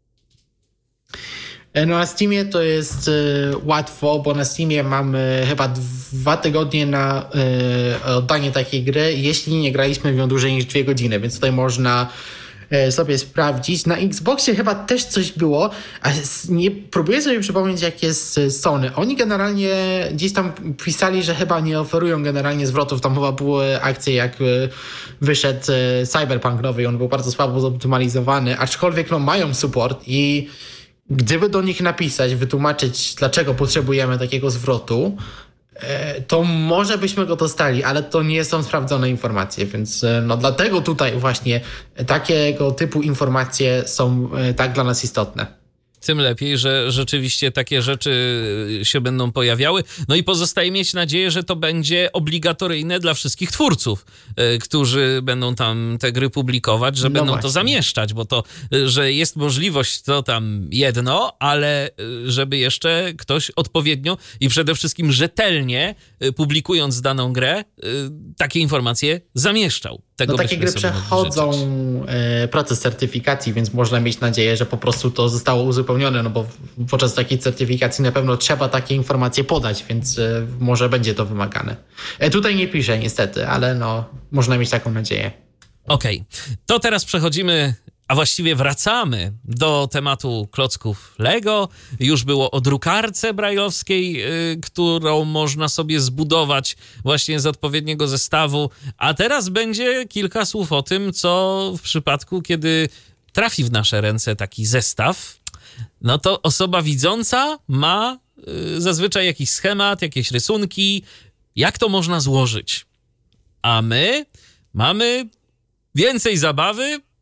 No na Steamie to jest y, łatwo, bo na Steamie mamy chyba dwa tygodnie na y, oddanie takiej gry, jeśli nie graliśmy w nią dłużej niż dwie godziny, więc tutaj można y, sobie sprawdzić. Na Xboxie chyba też coś było, a nie próbuję sobie przypomnieć, jak jest Sony. Oni generalnie gdzieś tam pisali, że chyba nie oferują generalnie zwrotów. Tam chyba były akcje, jak y, wyszedł y, Cyberpunk nowy i on był bardzo słabo zoptymalizowany, aczkolwiek no, mają support i gdyby do nich napisać, wytłumaczyć, dlaczego potrzebujemy takiego zwrotu, to może byśmy go dostali, ale to nie są sprawdzone informacje, więc no dlatego tutaj właśnie takiego typu informacje są tak dla nas istotne.
Tym lepiej, że rzeczywiście takie rzeczy się będą pojawiały. No i pozostaje mieć nadzieję, że to będzie obligatoryjne dla wszystkich twórców, którzy będą tam te gry publikować, że no będą właśnie to zamieszczać, bo to, że jest możliwość, to tam jedno, ale żeby jeszcze ktoś odpowiednio i przede wszystkim rzetelnie, publikując daną grę, takie informacje zamieszczał. Tego
no takie gry przechodzą proces certyfikacji, więc można mieć nadzieję, że po prostu to zostało uzupełnione, no bo podczas takiej certyfikacji na pewno trzeba takie informacje podać, więc może będzie to wymagane. Tutaj nie piszę niestety, ale no można mieć taką nadzieję.
Okej, okay. To teraz przechodzimy, a właściwie wracamy do tematu klocków Lego. Już było o drukarce brajlowskiej, yy, którą można sobie zbudować właśnie z odpowiedniego zestawu. A teraz będzie kilka słów o tym, co w przypadku, kiedy trafi w nasze ręce taki zestaw, no to osoba widząca ma yy, zazwyczaj jakiś schemat, jakieś rysunki, jak to można złożyć. A my mamy więcej zabawy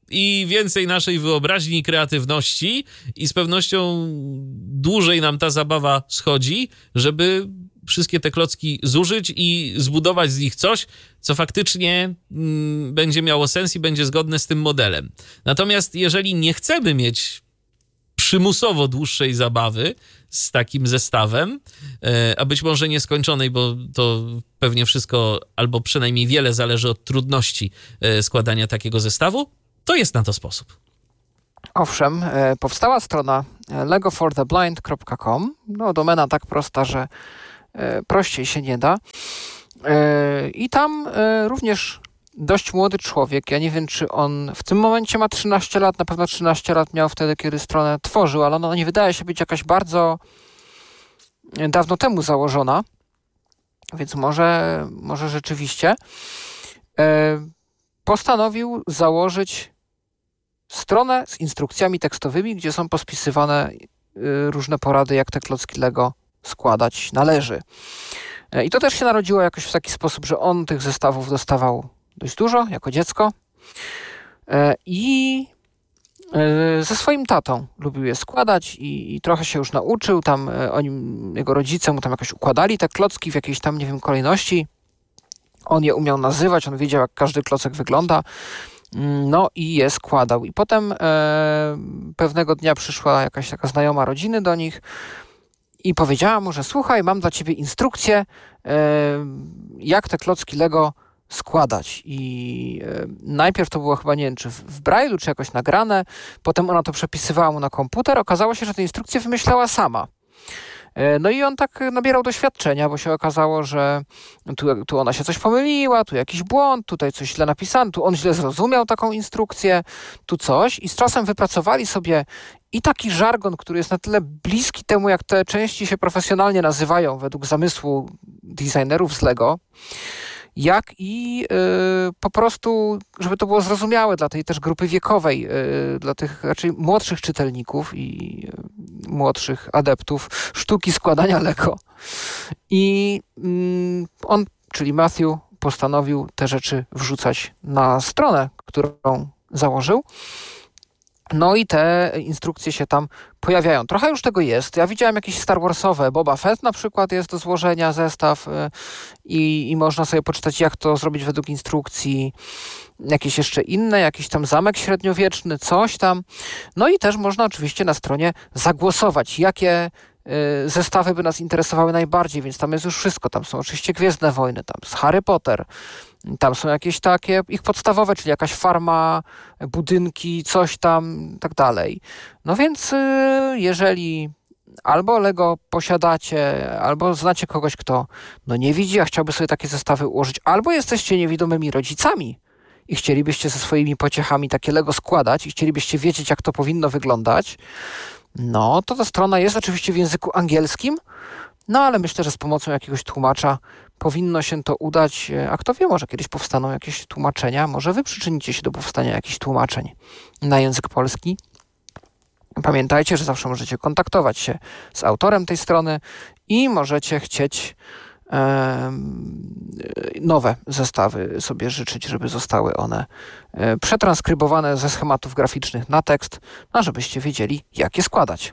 i więcej naszej wyobraźni i kreatywności i z pewnością dłużej nam ta zabawa schodzi, żeby wszystkie te klocki zużyć i zbudować z nich coś, co faktycznie mm, będzie miało sens i będzie zgodne z tym modelem. Natomiast jeżeli nie chcemy mieć przymusowo dłuższej zabawy z takim zestawem, a być może nieskończonej, bo to pewnie wszystko, albo przynajmniej wiele zależy od trudności składania takiego zestawu, to jest na to sposób.
Owszem, powstała strona lego for the blind kropka com. No, domena tak prosta, że prościej się nie da. I tam również dość młody człowiek, ja nie wiem, czy on w tym momencie ma trzynaście lat, na pewno trzynaście lat miał wtedy, kiedy stronę tworzył, ale ona nie wydaje się być jakaś bardzo dawno temu założona, więc może, może rzeczywiście postanowił założyć stronę z instrukcjami tekstowymi, gdzie są pospisywane różne porady, jak te klocki Lego składać należy. I to też się narodziło jakoś w taki sposób, że on tych zestawów dostawał dość dużo, jako dziecko. I ze swoim tatą lubił je składać i, i trochę się już nauczył. Tam oni, jego rodzice mu tam jakoś układali te klocki w jakiejś tam, nie wiem, kolejności. On je umiał nazywać, on wiedział, jak każdy klocek wygląda. No i je składał. I potem e, pewnego dnia przyszła jakaś taka znajoma rodziny do nich i powiedziała mu, że słuchaj, mam dla ciebie instrukcję, e, jak te klocki Lego składać. I e, najpierw to było chyba, nie wiem, czy w, w Braille'u, czy jakoś nagrane. Potem ona to przepisywała mu na komputer. Okazało się, że tę instrukcję wymyślała sama. No i on tak nabierał doświadczenia, bo się okazało, że tu, tu ona się coś pomyliła, tu jakiś błąd, tutaj coś źle napisano, tu on źle zrozumiał taką instrukcję, tu coś i z czasem wypracowali sobie i taki żargon, który jest na tyle bliski temu, jak te części się profesjonalnie nazywają według zamysłu designerów z Lego, jak i yy, po prostu, żeby to było zrozumiałe dla tej też grupy wiekowej, yy, dla tych raczej młodszych czytelników i yy, młodszych adeptów sztuki składania Lego. I yy, on, czyli Matthew, postanowił te rzeczy wrzucać na stronę, którą założył. No i te instrukcje się tam pojawiają. Trochę już tego jest. Ja widziałem jakieś Star Warsowe. Boba Fett na przykład jest do złożenia, zestaw i, i można sobie poczytać, jak to zrobić według instrukcji. Jakieś jeszcze inne, jakiś tam zamek średniowieczny, coś tam. No i też można oczywiście na stronie zagłosować, jakie y, zestawy by nas interesowały najbardziej, więc tam jest już wszystko. Tam są oczywiście Gwiezdne Wojny, tam jest Harry Potter. Tam są jakieś takie ich podstawowe, czyli jakaś farma, budynki, coś tam, tak dalej. No więc jeżeli albo Lego posiadacie, albo znacie kogoś, kto no nie widzi, a chciałby sobie takie zestawy ułożyć, albo jesteście niewidomymi rodzicami i chcielibyście ze swoimi pociechami takie Lego składać i chcielibyście wiedzieć, jak to powinno wyglądać, no to ta strona jest oczywiście w języku angielskim, no ale myślę, że z pomocą jakiegoś tłumacza powinno się to udać, a kto wie, może kiedyś powstaną jakieś tłumaczenia, może wy przyczynicie się do powstania jakichś tłumaczeń na język polski. Pamiętajcie, że zawsze możecie kontaktować się z autorem tej strony i możecie chcieć e, nowe zestawy sobie życzyć, żeby zostały one e, przetranskrybowane ze schematów graficznych na tekst, a żebyście wiedzieli, jak je składać.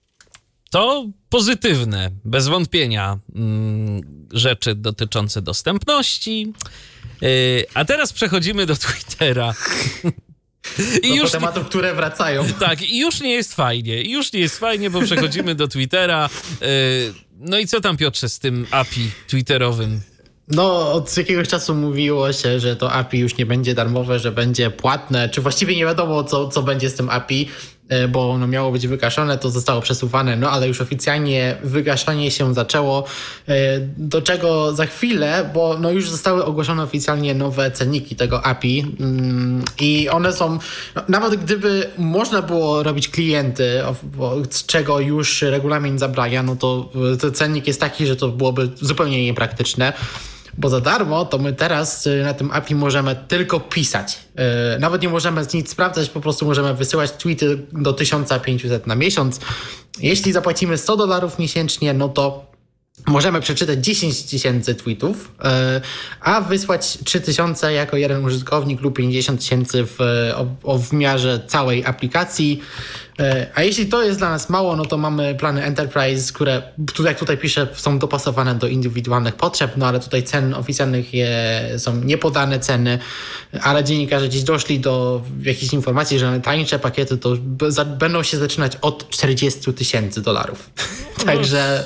To pozytywne, bez wątpienia, mm, rzeczy dotyczące dostępności. Yy, a teraz przechodzimy do Twittera.
I do już tematów, które wracają.
Tak, i już nie jest fajnie. I już nie jest fajnie, bo przechodzimy do Twittera. Yy, no i co tam, Piotrze, z tym A P I twitterowym?
No, od jakiegoś czasu mówiło się, że to A P I już nie będzie darmowe, że będzie płatne, czy właściwie nie wiadomo, co, co będzie z tym A P I, bo ono miało być wygaszone, to zostało przesuwane, no ale już oficjalnie wygaszanie się zaczęło, do czego za chwilę, bo no już zostały ogłoszone oficjalnie nowe cenniki tego A P I i one są, no, nawet gdyby można było robić klienty, z czego już regulamin zabrania, no to ten cennik jest taki, że to byłoby zupełnie niepraktyczne. Bo za darmo to my teraz na tym A P I możemy tylko pisać. Yy, nawet nie możemy nic sprawdzać, po prostu możemy wysyłać tweety do tysiąc pięćset na miesiąc. Jeśli zapłacimy sto dolarów miesięcznie, no to możemy przeczytać dziesięć tysięcy tweetów, a wysłać trzy tysiące jako jeden użytkownik lub pięćdziesiąt tysięcy w, o, w miarze całej aplikacji. A jeśli to jest dla nas mało, no to mamy plany Enterprise, które, jak tutaj piszę, są dopasowane do indywidualnych potrzeb, no ale tutaj cen oficjalnych je, są niepodane ceny, ale dziennikarze dziś doszli do jakichś informacji, że tańsze pakiety to b- będą się zaczynać od czterdzieści tysięcy dolarów. Także...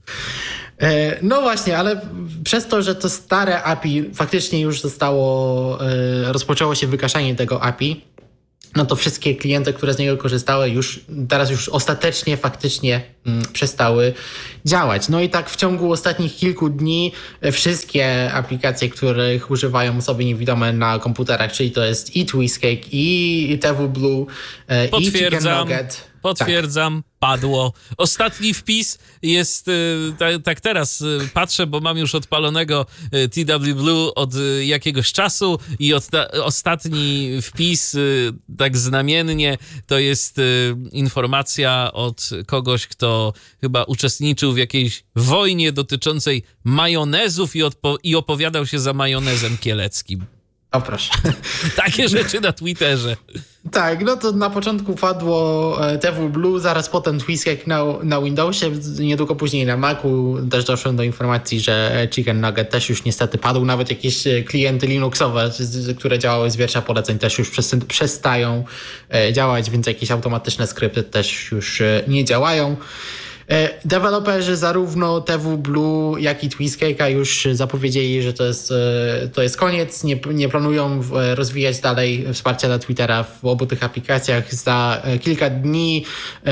No właśnie, ale przez to, że to stare A P I faktycznie już zostało, rozpoczęło się wykaszanie tego A P I, no to wszystkie klienty, które z niego korzystały, już teraz już ostatecznie, faktycznie mm, przestały działać. No i tak w ciągu ostatnich kilku dni wszystkie aplikacje, których używają osoby niewidome na komputerach, czyli to jest i Twistcake, i TVBlue, i Chicken Nugget.
Potwierdzam, tak. Padło. Ostatni wpis jest, tak, tak teraz patrzę, bo mam już odpalonego T W Blue od jakiegoś czasu i od, ostatni wpis, tak znamiennie, to jest informacja od kogoś, kto chyba uczestniczył w jakiejś wojnie dotyczącej majonezów i, odpo- i opowiadał się za majonezem kieleckim.
O proszę.
Takie rzeczy na Twitterze.
Tak, no to na początku padło TVBlue, zaraz potem Twistcake na, na Windowsie, niedługo później na Macu też doszłem do informacji, że Chicken Nugget też już niestety padł. Nawet jakieś klienty Linuxowe, które działały z wiersza poleceń, też już przestają działać, więc jakieś automatyczne skrypty też już nie działają. Deweloperzy zarówno TVBlue, jak i Twistcake'a już zapowiedzieli, że to jest, to jest koniec. Nie, nie planują rozwijać dalej wsparcia dla Twittera w obu tych aplikacjach. Za kilka dni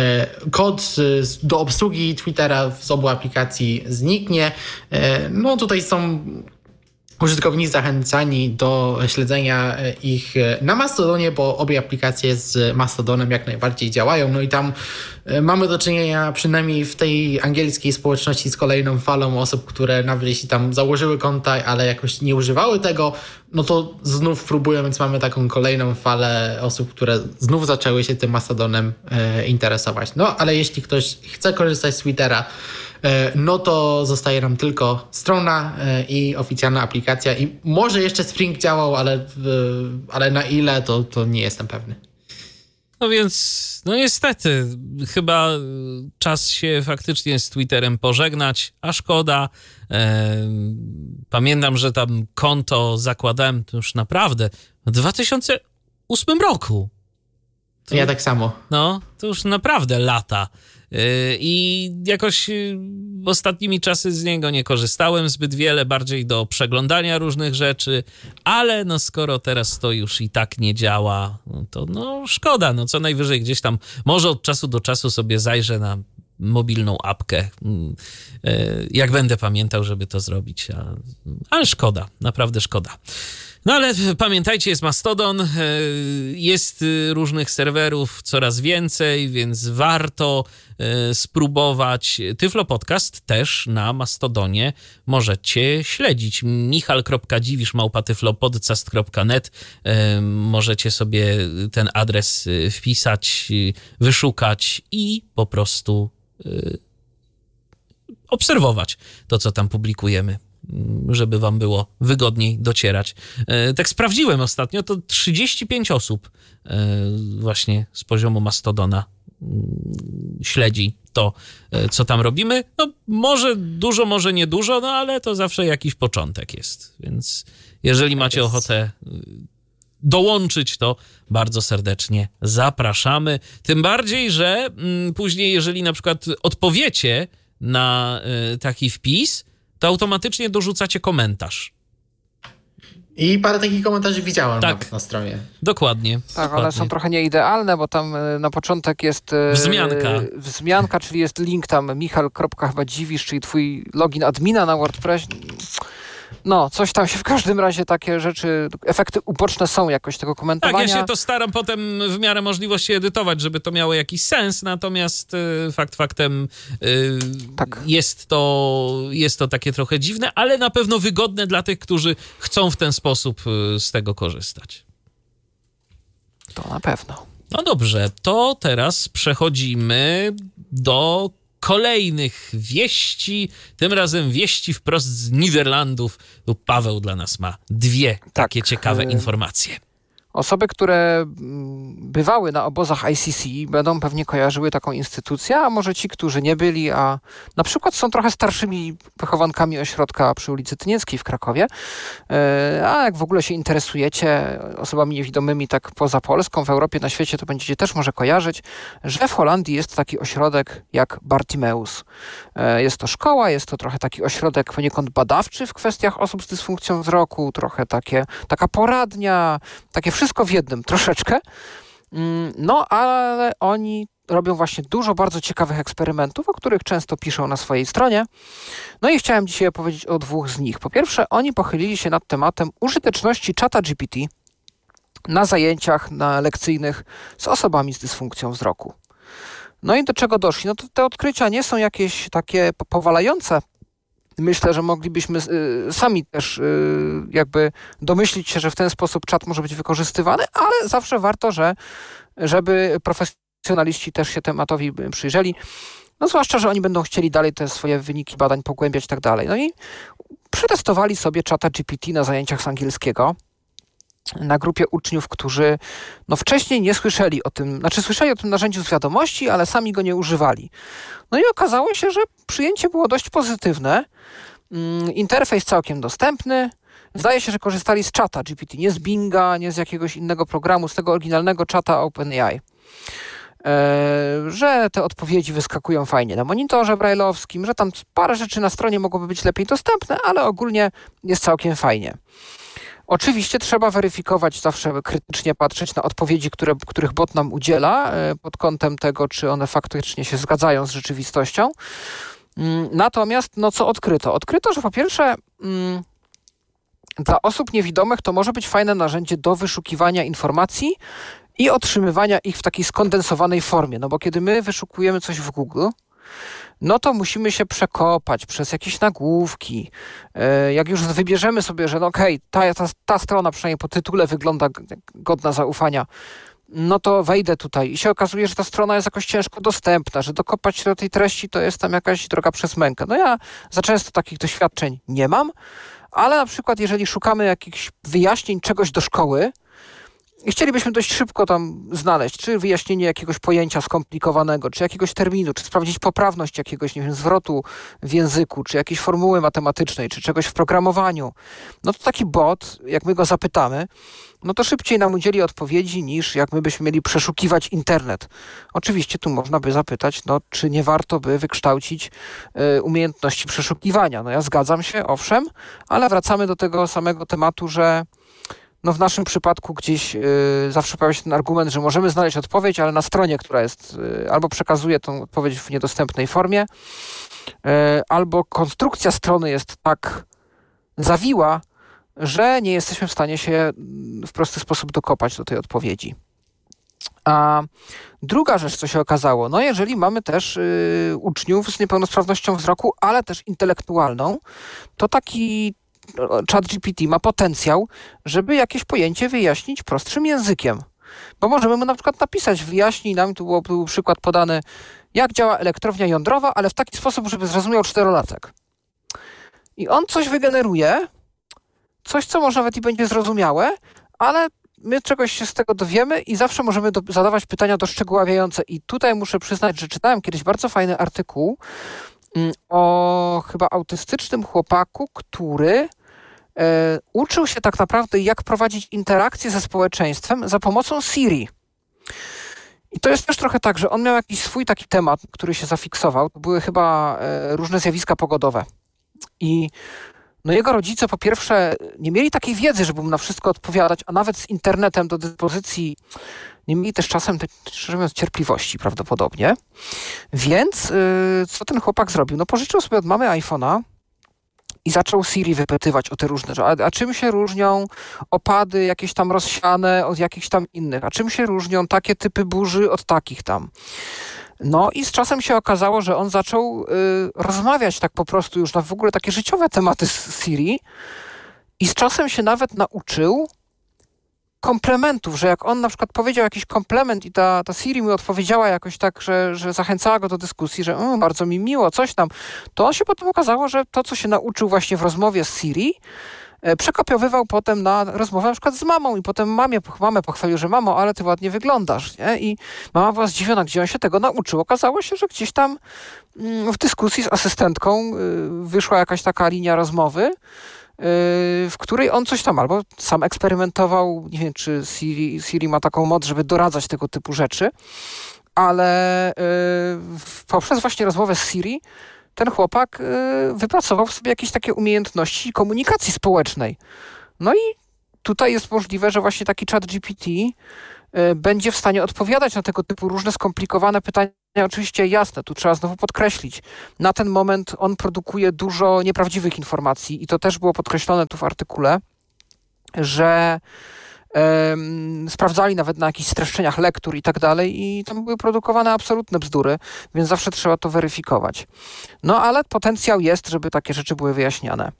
kod do obsługi Twittera z obu aplikacji zniknie. No tutaj są użytkownicy zachęcani do śledzenia ich na Mastodonie, bo obie aplikacje z Mastodonem jak najbardziej działają. No i tam mamy do czynienia przynajmniej w tej angielskiej społeczności z kolejną falą osób, które nawet jeśli tam założyły konta, ale jakoś nie używały tego, no to znów próbują, więc mamy taką kolejną falę osób, które znów zaczęły się tym Mastodonem e, interesować. No ale jeśli ktoś chce korzystać z Twittera, no to zostaje nam tylko strona i oficjalna aplikacja i może jeszcze Spring działał, ale, ale na ile to, to nie jestem pewny.
No więc, no niestety, chyba czas się faktycznie z Twitterem pożegnać, a szkoda. Pamiętam, że tam konto zakładałem to już naprawdę w dwa tysiące ósmym roku. To,
ja tak samo.
No, to już naprawdę lata. I jakoś ostatnimi czasy z niego nie korzystałem zbyt wiele, bardziej do przeglądania różnych rzeczy, ale no skoro teraz to już i tak nie działa, no to no szkoda, no co najwyżej gdzieś tam może od czasu do czasu sobie zajrzę na mobilną apkę, jak będę pamiętał, żeby to zrobić, ale szkoda, naprawdę szkoda. No ale pamiętajcie, jest Mastodon, jest różnych serwerów coraz więcej, więc warto spróbować. Tyflo Podcast też na Mastodonie możecie śledzić. michal kropka dziwisz małpa tyflopodcast kropka net. Możecie sobie ten adres wpisać, wyszukać i po prostu obserwować to, co tam publikujemy, żeby wam było wygodniej docierać. Tak sprawdziłem ostatnio, to trzydzieści pięć osób właśnie z poziomu Mastodona śledzi to, co tam robimy. No może dużo, może nie dużo, no ale to zawsze jakiś początek jest. Więc jeżeli macie ochotę dołączyć, to bardzo serdecznie zapraszamy. Tym bardziej, że później, jeżeli na przykład odpowiecie na taki wpis, to automatycznie dorzucacie komentarz.
I parę takich komentarzy widziałem
tak,
nawet na stronie.
Dokładnie.
Tak,
dokładnie.
one są trochę nieidealne, bo tam na początek jest
wzmianka,
wzmianka czyli jest link tam michal kropka dziwisz, czyli twój login admina na WordPress. No, coś tam się w każdym razie takie rzeczy, efekty uboczne są jakoś tego komentowania.
Tak, ja się to staram potem w miarę możliwości edytować, żeby to miało jakiś sens, natomiast y, fakt faktem y, tak. jest, to, jest to takie trochę dziwne, ale na pewno wygodne dla tych, którzy chcą w ten sposób y, z tego korzystać.
To na pewno.
No dobrze, to teraz przechodzimy do kolejnych wieści, tym razem wieści wprost z Niderlandów. Tu Paweł dla nas ma dwie tak, takie ciekawe y- informacje.
Osoby, które bywały na obozach I C C, będą pewnie kojarzyły taką instytucję, a może ci, którzy nie byli, a na przykład są trochę starszymi wychowankami ośrodka przy ulicy Tynieckiej w Krakowie, a jak w ogóle się interesujecie osobami niewidomymi tak poza Polską, w Europie, na świecie, to będziecie też może kojarzyć, że w Holandii jest taki ośrodek jak Bartimeus. Jest to szkoła, jest to trochę taki ośrodek poniekąd badawczy w kwestiach osób z dysfunkcją wzroku, trochę takie, taka poradnia, takie wszystko w jednym, troszeczkę. No, ale oni robią właśnie dużo bardzo ciekawych eksperymentów, o których często piszą na swojej stronie. No i chciałem dzisiaj opowiedzieć o dwóch z nich. Po pierwsze, oni pochylili się nad tematem użyteczności czata G P T na zajęciach na lekcyjnych z osobami z dysfunkcją wzroku. No i do czego doszli? No to te odkrycia nie są jakieś takie powalające. Myślę, że moglibyśmy y, sami też y, jakby domyślić się, że w ten sposób czat może być wykorzystywany, ale zawsze warto, że, żeby profesjonaliści też się tematowi przyjrzeli. No zwłaszcza, że oni będą chcieli dalej te swoje wyniki badań pogłębiać i tak dalej. No i przetestowali sobie czata G P T na zajęciach z angielskiego na grupie uczniów, którzy no wcześniej nie słyszeli o tym, znaczy słyszeli o tym narzędziu z wiadomości, ale sami go nie używali. No i okazało się, że przyjęcie było dość pozytywne. Interfejs całkiem dostępny. Zdaje się, że korzystali z czata G P T, nie z Binga, nie z jakiegoś innego programu, z tego oryginalnego czata OpenAI. Eee, że te odpowiedzi wyskakują fajnie na monitorze brajlowskim, że tam parę rzeczy na stronie mogłoby być lepiej dostępne, ale ogólnie jest całkiem fajnie. Oczywiście trzeba weryfikować, zawsze krytycznie patrzeć na odpowiedzi, które, których bot nam udziela, pod kątem tego, czy one faktycznie się zgadzają z rzeczywistością. Natomiast, no co odkryto? Odkryto, że po pierwsze mm, dla osób niewidomych to może być fajne narzędzie do wyszukiwania informacji i otrzymywania ich w takiej skondensowanej formie. No bo kiedy my wyszukujemy coś w Google, no to musimy się przekopać przez jakieś nagłówki. Jak już wybierzemy sobie, że no okej, ta, ta, ta strona przynajmniej po tytule wygląda godna zaufania, no to wejdę tutaj i się okazuje, że ta strona jest jakoś ciężko dostępna, że dokopać się do tej treści to jest tam jakaś droga przez mękę. No ja za często takich doświadczeń nie mam, ale na przykład jeżeli szukamy jakichś wyjaśnień czegoś do szkoły i chcielibyśmy dość szybko tam znaleźć, czy wyjaśnienie jakiegoś pojęcia skomplikowanego, czy jakiegoś terminu, czy sprawdzić poprawność jakiegoś, nie wiem, zwrotu w języku, czy jakiejś formuły matematycznej, czy czegoś w programowaniu, no to taki bot, jak my go zapytamy, no to szybciej nam udzieli odpowiedzi, niż jak my byśmy mieli przeszukiwać internet. Oczywiście tu można by zapytać, no czy nie warto by wykształcić y, umiejętności przeszukiwania. No ja zgadzam się, owszem, ale wracamy do tego samego tematu, że no w naszym przypadku gdzieś y, zawsze pojawia się ten argument, że możemy znaleźć odpowiedź, ale na stronie, która jest, y, albo przekazuje tą odpowiedź w niedostępnej formie, y, albo konstrukcja strony jest tak zawiła, że nie jesteśmy w stanie się w prosty sposób dokopać do tej odpowiedzi. A druga rzecz, co się okazało, no jeżeli mamy też y, uczniów z niepełnosprawnością wzroku, ale też intelektualną, to taki Chat G P T ma potencjał, żeby jakieś pojęcie wyjaśnić prostszym językiem. Bo możemy mu na przykład napisać, wyjaśnij nam, tu był, był przykład podany, jak działa elektrownia jądrowa, ale w taki sposób, żeby zrozumiał czterolatek. I on coś wygeneruje, coś, co może nawet i będzie zrozumiałe, ale my czegoś się z tego dowiemy i zawsze możemy do, zadawać pytania doszczegóławiające. I tutaj muszę przyznać, że czytałem kiedyś bardzo fajny artykuł mm, o chyba autystycznym chłopaku, który e, uczył się tak naprawdę, jak prowadzić interakcje ze społeczeństwem za pomocą Siri. I to jest też trochę tak, że on miał jakiś swój taki temat, który się zafiksował. To były chyba e, różne zjawiska pogodowe. I no jego rodzice po pierwsze nie mieli takiej wiedzy, żeby mu na wszystko odpowiadać, a nawet z internetem do dyspozycji nie mieli też czasem, szczerze mówiąc, cierpliwości prawdopodobnie. Więc yy, co ten chłopak zrobił? No pożyczył sobie od mamy iPhone'a i zaczął Siri wypytywać o te różne rzeczy. A, a czym się różnią opady jakieś tam rozsiane od jakichś tam innych? A czym się różnią takie typy burzy od takich tam? No i z czasem się okazało, że on zaczął y, rozmawiać tak po prostu już na w ogóle takie życiowe tematy z Siri i z czasem się nawet nauczył komplementów, że jak on na przykład powiedział jakiś komplement i ta, ta Siri mu odpowiedziała jakoś tak, że, że zachęcała go do dyskusji, że mm, bardzo mi miło, coś tam, to on się potem okazało, że to, co się nauczył właśnie w rozmowie z Siri, e, przekopiowywał potem na rozmowę na przykład z mamą i potem mamie, mamę pochwalił, że mamo, ale ty ładnie wyglądasz, nie? I mama była zdziwiona, gdzie on się tego nauczył. Okazało się, że gdzieś tam mm, w dyskusji z asystentką y, wyszła jakaś taka linia rozmowy, w której on coś tam albo sam eksperymentował, nie wiem, czy Siri, Siri ma taką moc, żeby doradzać tego typu rzeczy, ale yy, poprzez właśnie rozmowę z Siri ten chłopak yy, wypracował w sobie jakieś takie umiejętności komunikacji społecznej. No i tutaj jest możliwe, że właśnie taki chat G P T yy, będzie w stanie odpowiadać na tego typu różne skomplikowane pytania. Oczywiście jasne, tu trzeba znowu podkreślić. Na ten moment on produkuje dużo nieprawdziwych informacji i to też było podkreślone tu w artykule, że um, sprawdzali nawet na jakichś streszczeniach lektur i tak dalej i tam były produkowane absolutne bzdury, więc zawsze trzeba to weryfikować. No ale potencjał jest, żeby takie rzeczy były wyjaśniane.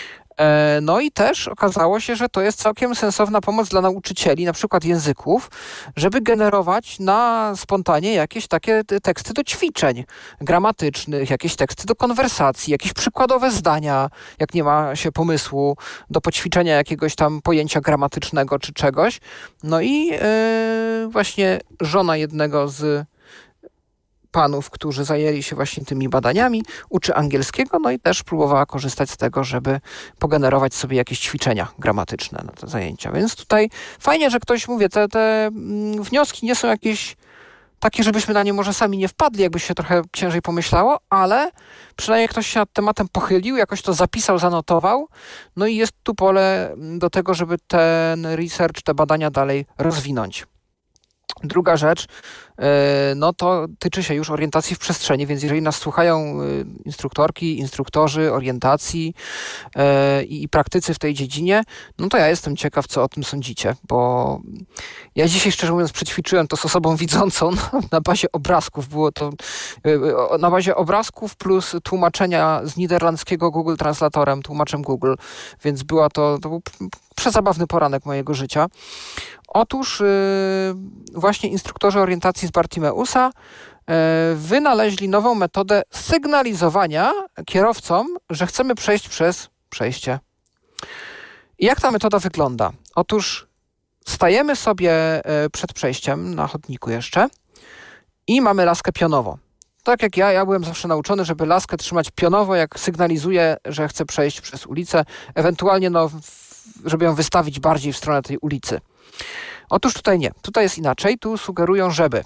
No i też okazało się, że to jest całkiem sensowna pomoc dla nauczycieli, na przykład języków, żeby generować na spontanie jakieś takie teksty do ćwiczeń gramatycznych, jakieś teksty do konwersacji, jakieś przykładowe zdania, jak nie ma się pomysłu do poćwiczenia jakiegoś tam pojęcia gramatycznego czy czegoś. No i yy, właśnie żona jednego z panów, którzy zajęli się właśnie tymi badaniami, uczy angielskiego, no i też próbowała korzystać z tego, żeby pogenerować sobie jakieś ćwiczenia gramatyczne na te zajęcia. Więc tutaj fajnie, że ktoś, mówię, te, te wnioski nie są jakieś takie, żebyśmy na nie może sami nie wpadli, jakby się trochę ciężej pomyślało, ale przynajmniej ktoś się nad tematem pochylił, jakoś to zapisał, zanotował, no i jest tu pole do tego, żeby ten research, te badania dalej rozwinąć. Druga rzecz, no to tyczy się już orientacji w przestrzeni, więc jeżeli nas słuchają instruktorki, instruktorzy orientacji i praktycy w tej dziedzinie, no to ja jestem ciekaw, co o tym sądzicie, bo ja dzisiaj, szczerze mówiąc, przećwiczyłem to z osobą widzącą na bazie obrazków. Było to na bazie obrazków plus tłumaczenia z niderlandzkiego Google Translatorem, tłumaczem Google, więc była to, to był przezabawny poranek mojego życia. Otóż yy, właśnie instruktorzy orientacji z Bartimeusa yy, wynaleźli nową metodę sygnalizowania kierowcom, że chcemy przejść przez przejście. I jak ta metoda wygląda? Otóż stajemy sobie yy, przed przejściem na chodniku jeszcze i mamy laskę pionowo. Tak jak ja, ja byłem zawsze nauczony, żeby laskę trzymać pionowo, jak sygnalizuję, że chcę przejść przez ulicę, ewentualnie no, żeby ją wystawić bardziej w stronę tej ulicy. Otóż tutaj nie. Tutaj jest inaczej. Tu sugerują, żeby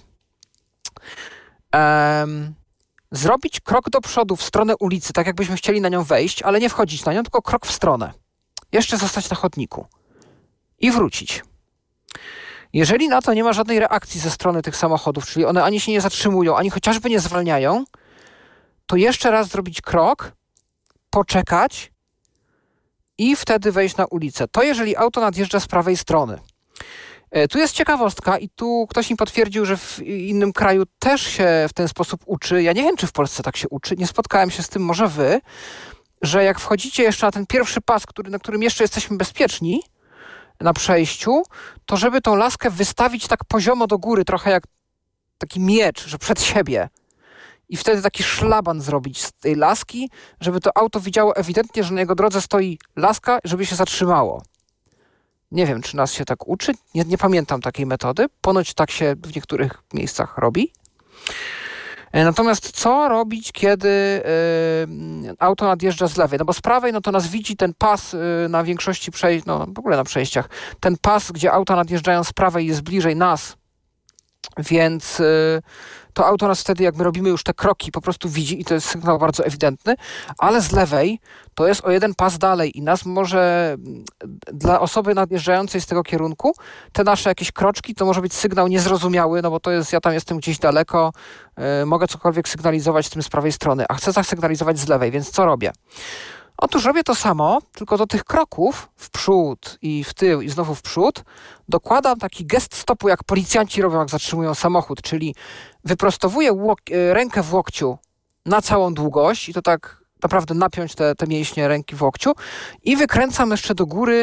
um, zrobić krok do przodu w stronę ulicy, tak jakbyśmy chcieli na nią wejść, ale nie wchodzić na nią, tylko krok w stronę. Jeszcze zostać na chodniku. I wrócić. Jeżeli na to nie ma żadnej reakcji ze strony tych samochodów, czyli one ani się nie zatrzymują, ani chociażby nie zwalniają, to jeszcze raz zrobić krok, poczekać i wtedy wejść na ulicę. To jeżeli auto nadjeżdża z prawej strony. Tu jest ciekawostka i tu ktoś mi potwierdził, że w innym kraju też się w ten sposób uczy. Ja nie wiem, czy w Polsce tak się uczy. Nie spotkałem się z tym, może wy, że jak wchodzicie jeszcze na ten pierwszy pas, który, na którym jeszcze jesteśmy bezpieczni na przejściu, to żeby tą laskę wystawić tak poziomo do góry, trochę jak taki miecz, że przed siebie. I wtedy taki szlaban zrobić z tej laski, żeby to auto widziało ewidentnie, że na jego drodze stoi laska, żeby się zatrzymało. Nie wiem, czy nas się tak uczy. Nie, nie pamiętam takiej metody. Ponoć tak się w niektórych miejscach robi. Natomiast co robić, kiedy y, auto nadjeżdża z lewej? No bo z prawej, no to nas widzi ten pas y, na większości przejść, no w ogóle na przejściach. Ten pas, gdzie auta nadjeżdżają z prawej, jest bliżej nas. Więc y, to auto nas wtedy, jak my robimy już te kroki, po prostu widzi i to jest sygnał bardzo ewidentny, ale z lewej to jest o jeden pas dalej i nas może, dla osoby nadjeżdżającej z tego kierunku, te nasze jakieś kroczki, to może być sygnał niezrozumiały, no bo to jest, ja tam jestem gdzieś daleko, y, mogę cokolwiek sygnalizować z tym z prawej strony, a chcę zasygnalizować z lewej, więc co robię? Otóż robię to samo, tylko do tych kroków w przód i w tył i znowu w przód dokładam taki gest stopu, jak policjanci robią, jak zatrzymują samochód, czyli wyprostowuję łok- rękę w łokciu na całą długość i to tak naprawdę napiąć te, te mięśnie ręki w łokciu i wykręcam jeszcze do góry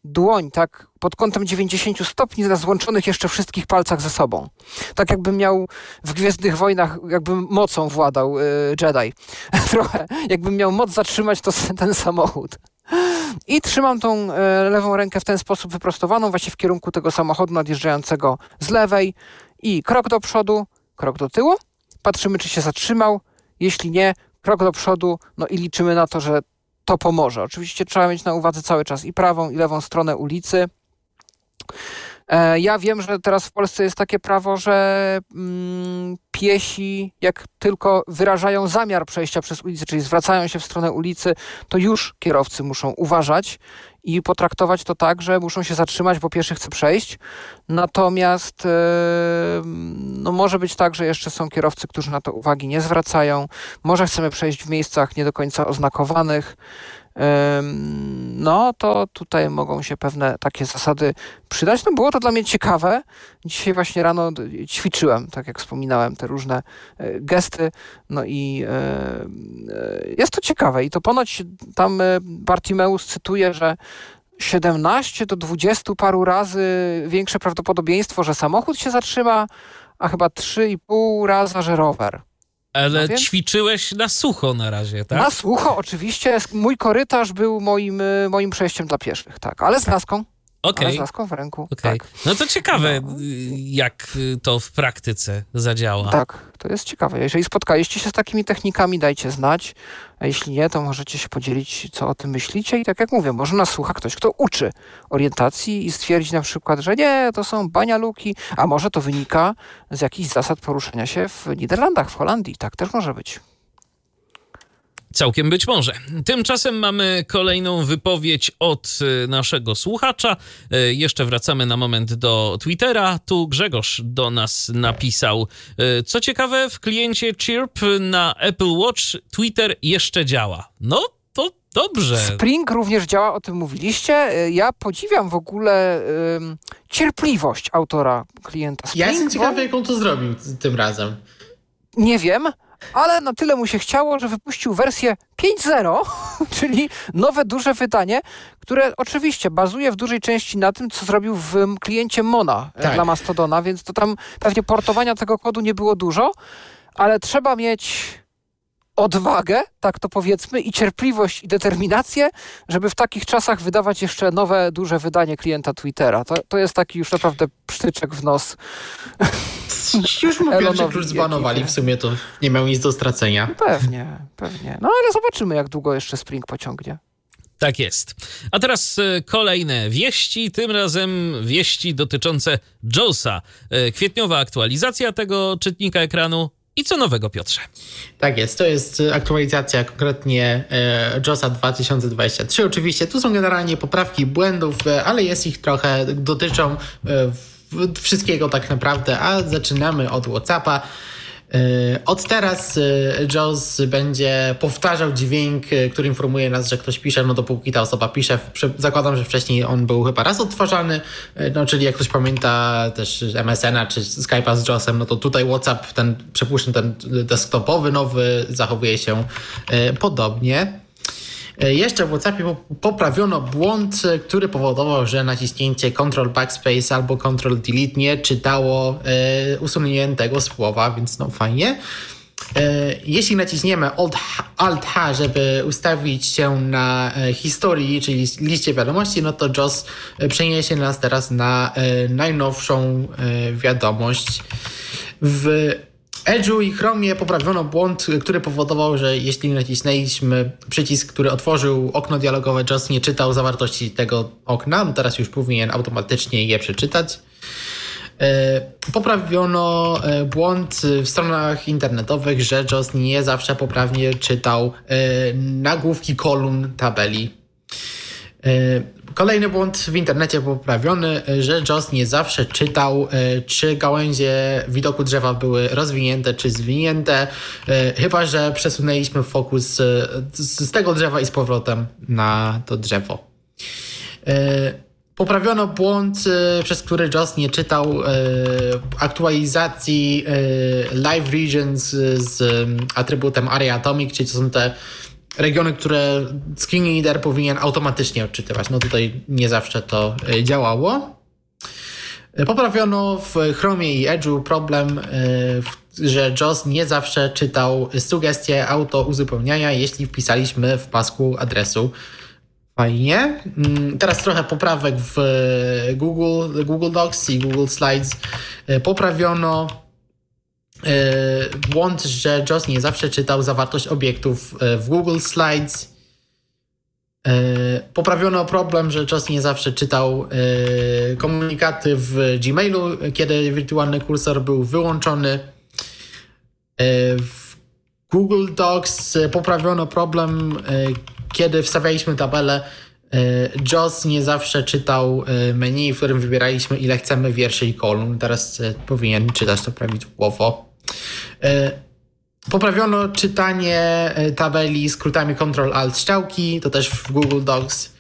dłoń, tak pod kątem dziewięćdziesiąt stopni na złączonych jeszcze wszystkich palcach ze sobą. Tak jakbym miał w Gwiezdnych Wojnach, jakbym mocą władał yy, Jedi. Trochę. Jakbym miał moc zatrzymać to, ten samochód. I trzymam tą e, lewą rękę w ten sposób wyprostowaną, właśnie w kierunku tego samochodu nadjeżdżającego z lewej i krok do przodu, krok do tyłu. Patrzymy, czy się zatrzymał. Jeśli nie, krok do przodu, no i liczymy na to, że to pomoże. Oczywiście trzeba mieć na uwadze cały czas i prawą, i lewą stronę ulicy. E, ja wiem, że teraz w Polsce jest takie prawo, że mm, piesi, jak tylko wyrażają zamiar przejścia przez ulicę, czyli zwracają się w stronę ulicy, to już kierowcy muszą uważać i potraktować to tak, że muszą się zatrzymać, bo pieszy chce przejść. Natomiast e, no może być tak, że jeszcze są kierowcy, którzy na to uwagi nie zwracają. Może chcemy przejść w miejscach nie do końca oznakowanych. No to tutaj mogą się pewne takie zasady przydać. No było to dla mnie ciekawe. Dzisiaj właśnie rano ćwiczyłem, tak jak wspominałem, te różne gesty. No i jest to ciekawe. I to ponoć tam Bartimeus cytuje, że siedemnaście do dwudziestu paru razy większe prawdopodobieństwo, że samochód się zatrzyma, a chyba trzy i pół raza, że rower.
Ale
no więc...
ćwiczyłeś na sucho na razie, tak?
Na sucho, oczywiście. Mój korytarz był moim, moim przejściem dla pieszych, tak. Ale z laską.
Okay.
Ale z laską w ręku.
Okay.
Tak.
No to ciekawe,
no.
jak to w praktyce zadziała.
Tak, to jest ciekawe. Jeżeli spotkaliście się z takimi technikami, dajcie znać. A jeśli nie, to możecie się podzielić, co o tym myślicie. I tak jak mówię, może nas słucha ktoś, kto uczy orientacji i stwierdzi na przykład, że nie, to są banialuki, a może to wynika z jakichś zasad poruszania się w Niderlandach, w Holandii. Tak też może być.
Całkiem być może. Tymczasem mamy kolejną wypowiedź od naszego słuchacza. Jeszcze wracamy na moment do Twittera. Tu Grzegorz do nas napisał: co ciekawe, w kliencie Chirp na Apple Watch Twitter jeszcze działa. No, to dobrze.
Spring również działa, o tym mówiliście. Ja podziwiam w ogóle um, cierpliwość autora klienta Spring.
Ja jestem ciekawy,
bo...
jak on to zrobił tym razem.
Nie wiem. Ale na tyle mu się chciało, że wypuścił wersję pięć zero, czyli nowe, duże wydanie, które oczywiście bazuje w dużej części na tym, co zrobił w kliencie Mona tak. dla Mastodona, więc to tam pewnie portowania tego kodu nie było dużo, ale trzeba mieć odwagę, tak to powiedzmy, i cierpliwość i determinację, żeby w takich czasach wydawać jeszcze nowe, duże wydanie klienta Twittera. To, to jest taki już naprawdę psztyczek w nos.
Już mówiąc, że już zbanowali, w sumie to nie miał nic do stracenia.
Pewnie, pewnie. No ale zobaczymy, jak długo jeszcze Spring pociągnie.
Tak jest. A teraz kolejne wieści, tym razem wieści dotyczące JAWSa. Kwietniowa aktualizacja tego czytnika ekranu. I co nowego, Piotrze?
Tak jest, to jest aktualizacja konkretnie e, JAWSa dwa tysiące dwudziesty trzeci. Oczywiście tu są generalnie poprawki błędów, e, ale jest ich trochę, dotyczą e, w, wszystkiego tak naprawdę, a zaczynamy od WhatsAppa. Od teraz JAWS będzie powtarzał dźwięk, który informuje nas, że ktoś pisze, no dopóki ta osoba pisze. Zakładam, że wcześniej on był chyba raz odtwarzany, no czyli jak ktoś pamięta też M S N a czy Skype'a z JAWSem, no to tutaj WhatsApp, ten, przypuszczam, ten desktopowy nowy zachowuje się podobnie. Jeszcze w WhatsAppie poprawiono błąd, który powodował, że naciśnięcie Ctrl Backspace albo Ctrl Delete nie czytało e, usuniętego słowa, więc no fajnie. E, jeśli naciśniemy Alt H, żeby ustawić się na e, historii, czyli liście wiadomości, no to JAWS przeniesie nas teraz na e, najnowszą e, wiadomość. W Edge'u i Chromie poprawiono błąd, który powodował, że jeśli nacisnęliśmy przycisk, który otworzył okno dialogowe, JAWS nie czytał zawartości tego okna. No teraz już powinien automatycznie je przeczytać. Poprawiono błąd w stronach internetowych, że JAWS nie zawsze poprawnie czytał nagłówki kolumn tabeli. Kolejny błąd w internecie poprawiony, że JAWS nie zawsze czytał, czy gałęzie widoku drzewa były rozwinięte czy zwinięte, chyba że przesunęliśmy fokus z tego drzewa i z powrotem na to drzewo. Poprawiono błąd, przez który JAWS nie czytał aktualizacji Live Regions z atrybutem Area Atomic, czyli to są te regiony, które screen reader powinien automatycznie odczytywać. No tutaj nie zawsze to działało. Poprawiono w Chromie i Edge'u problem, że JAWS nie zawsze czytał sugestie auto uzupełniania, jeśli wpisaliśmy w pasku adresu. Fajnie. Teraz trochę poprawek w Google, Google Docs i Google Slides. Poprawiono błąd, że JAWS nie zawsze czytał zawartość obiektów w Google Slides. Poprawiono problem, że JAWS nie zawsze czytał komunikaty w Gmailu, kiedy wirtualny kursor był wyłączony. W Google Docs poprawiono problem, kiedy wstawialiśmy tabelę. JAWS nie zawsze czytał menu, w którym wybieraliśmy, ile chcemy wierszy i kolumn. Teraz powinien czytać to prawidłowo. Poprawiono czytanie tabeli skrótami Ctrl Alt strzałki, to też w Google Docs.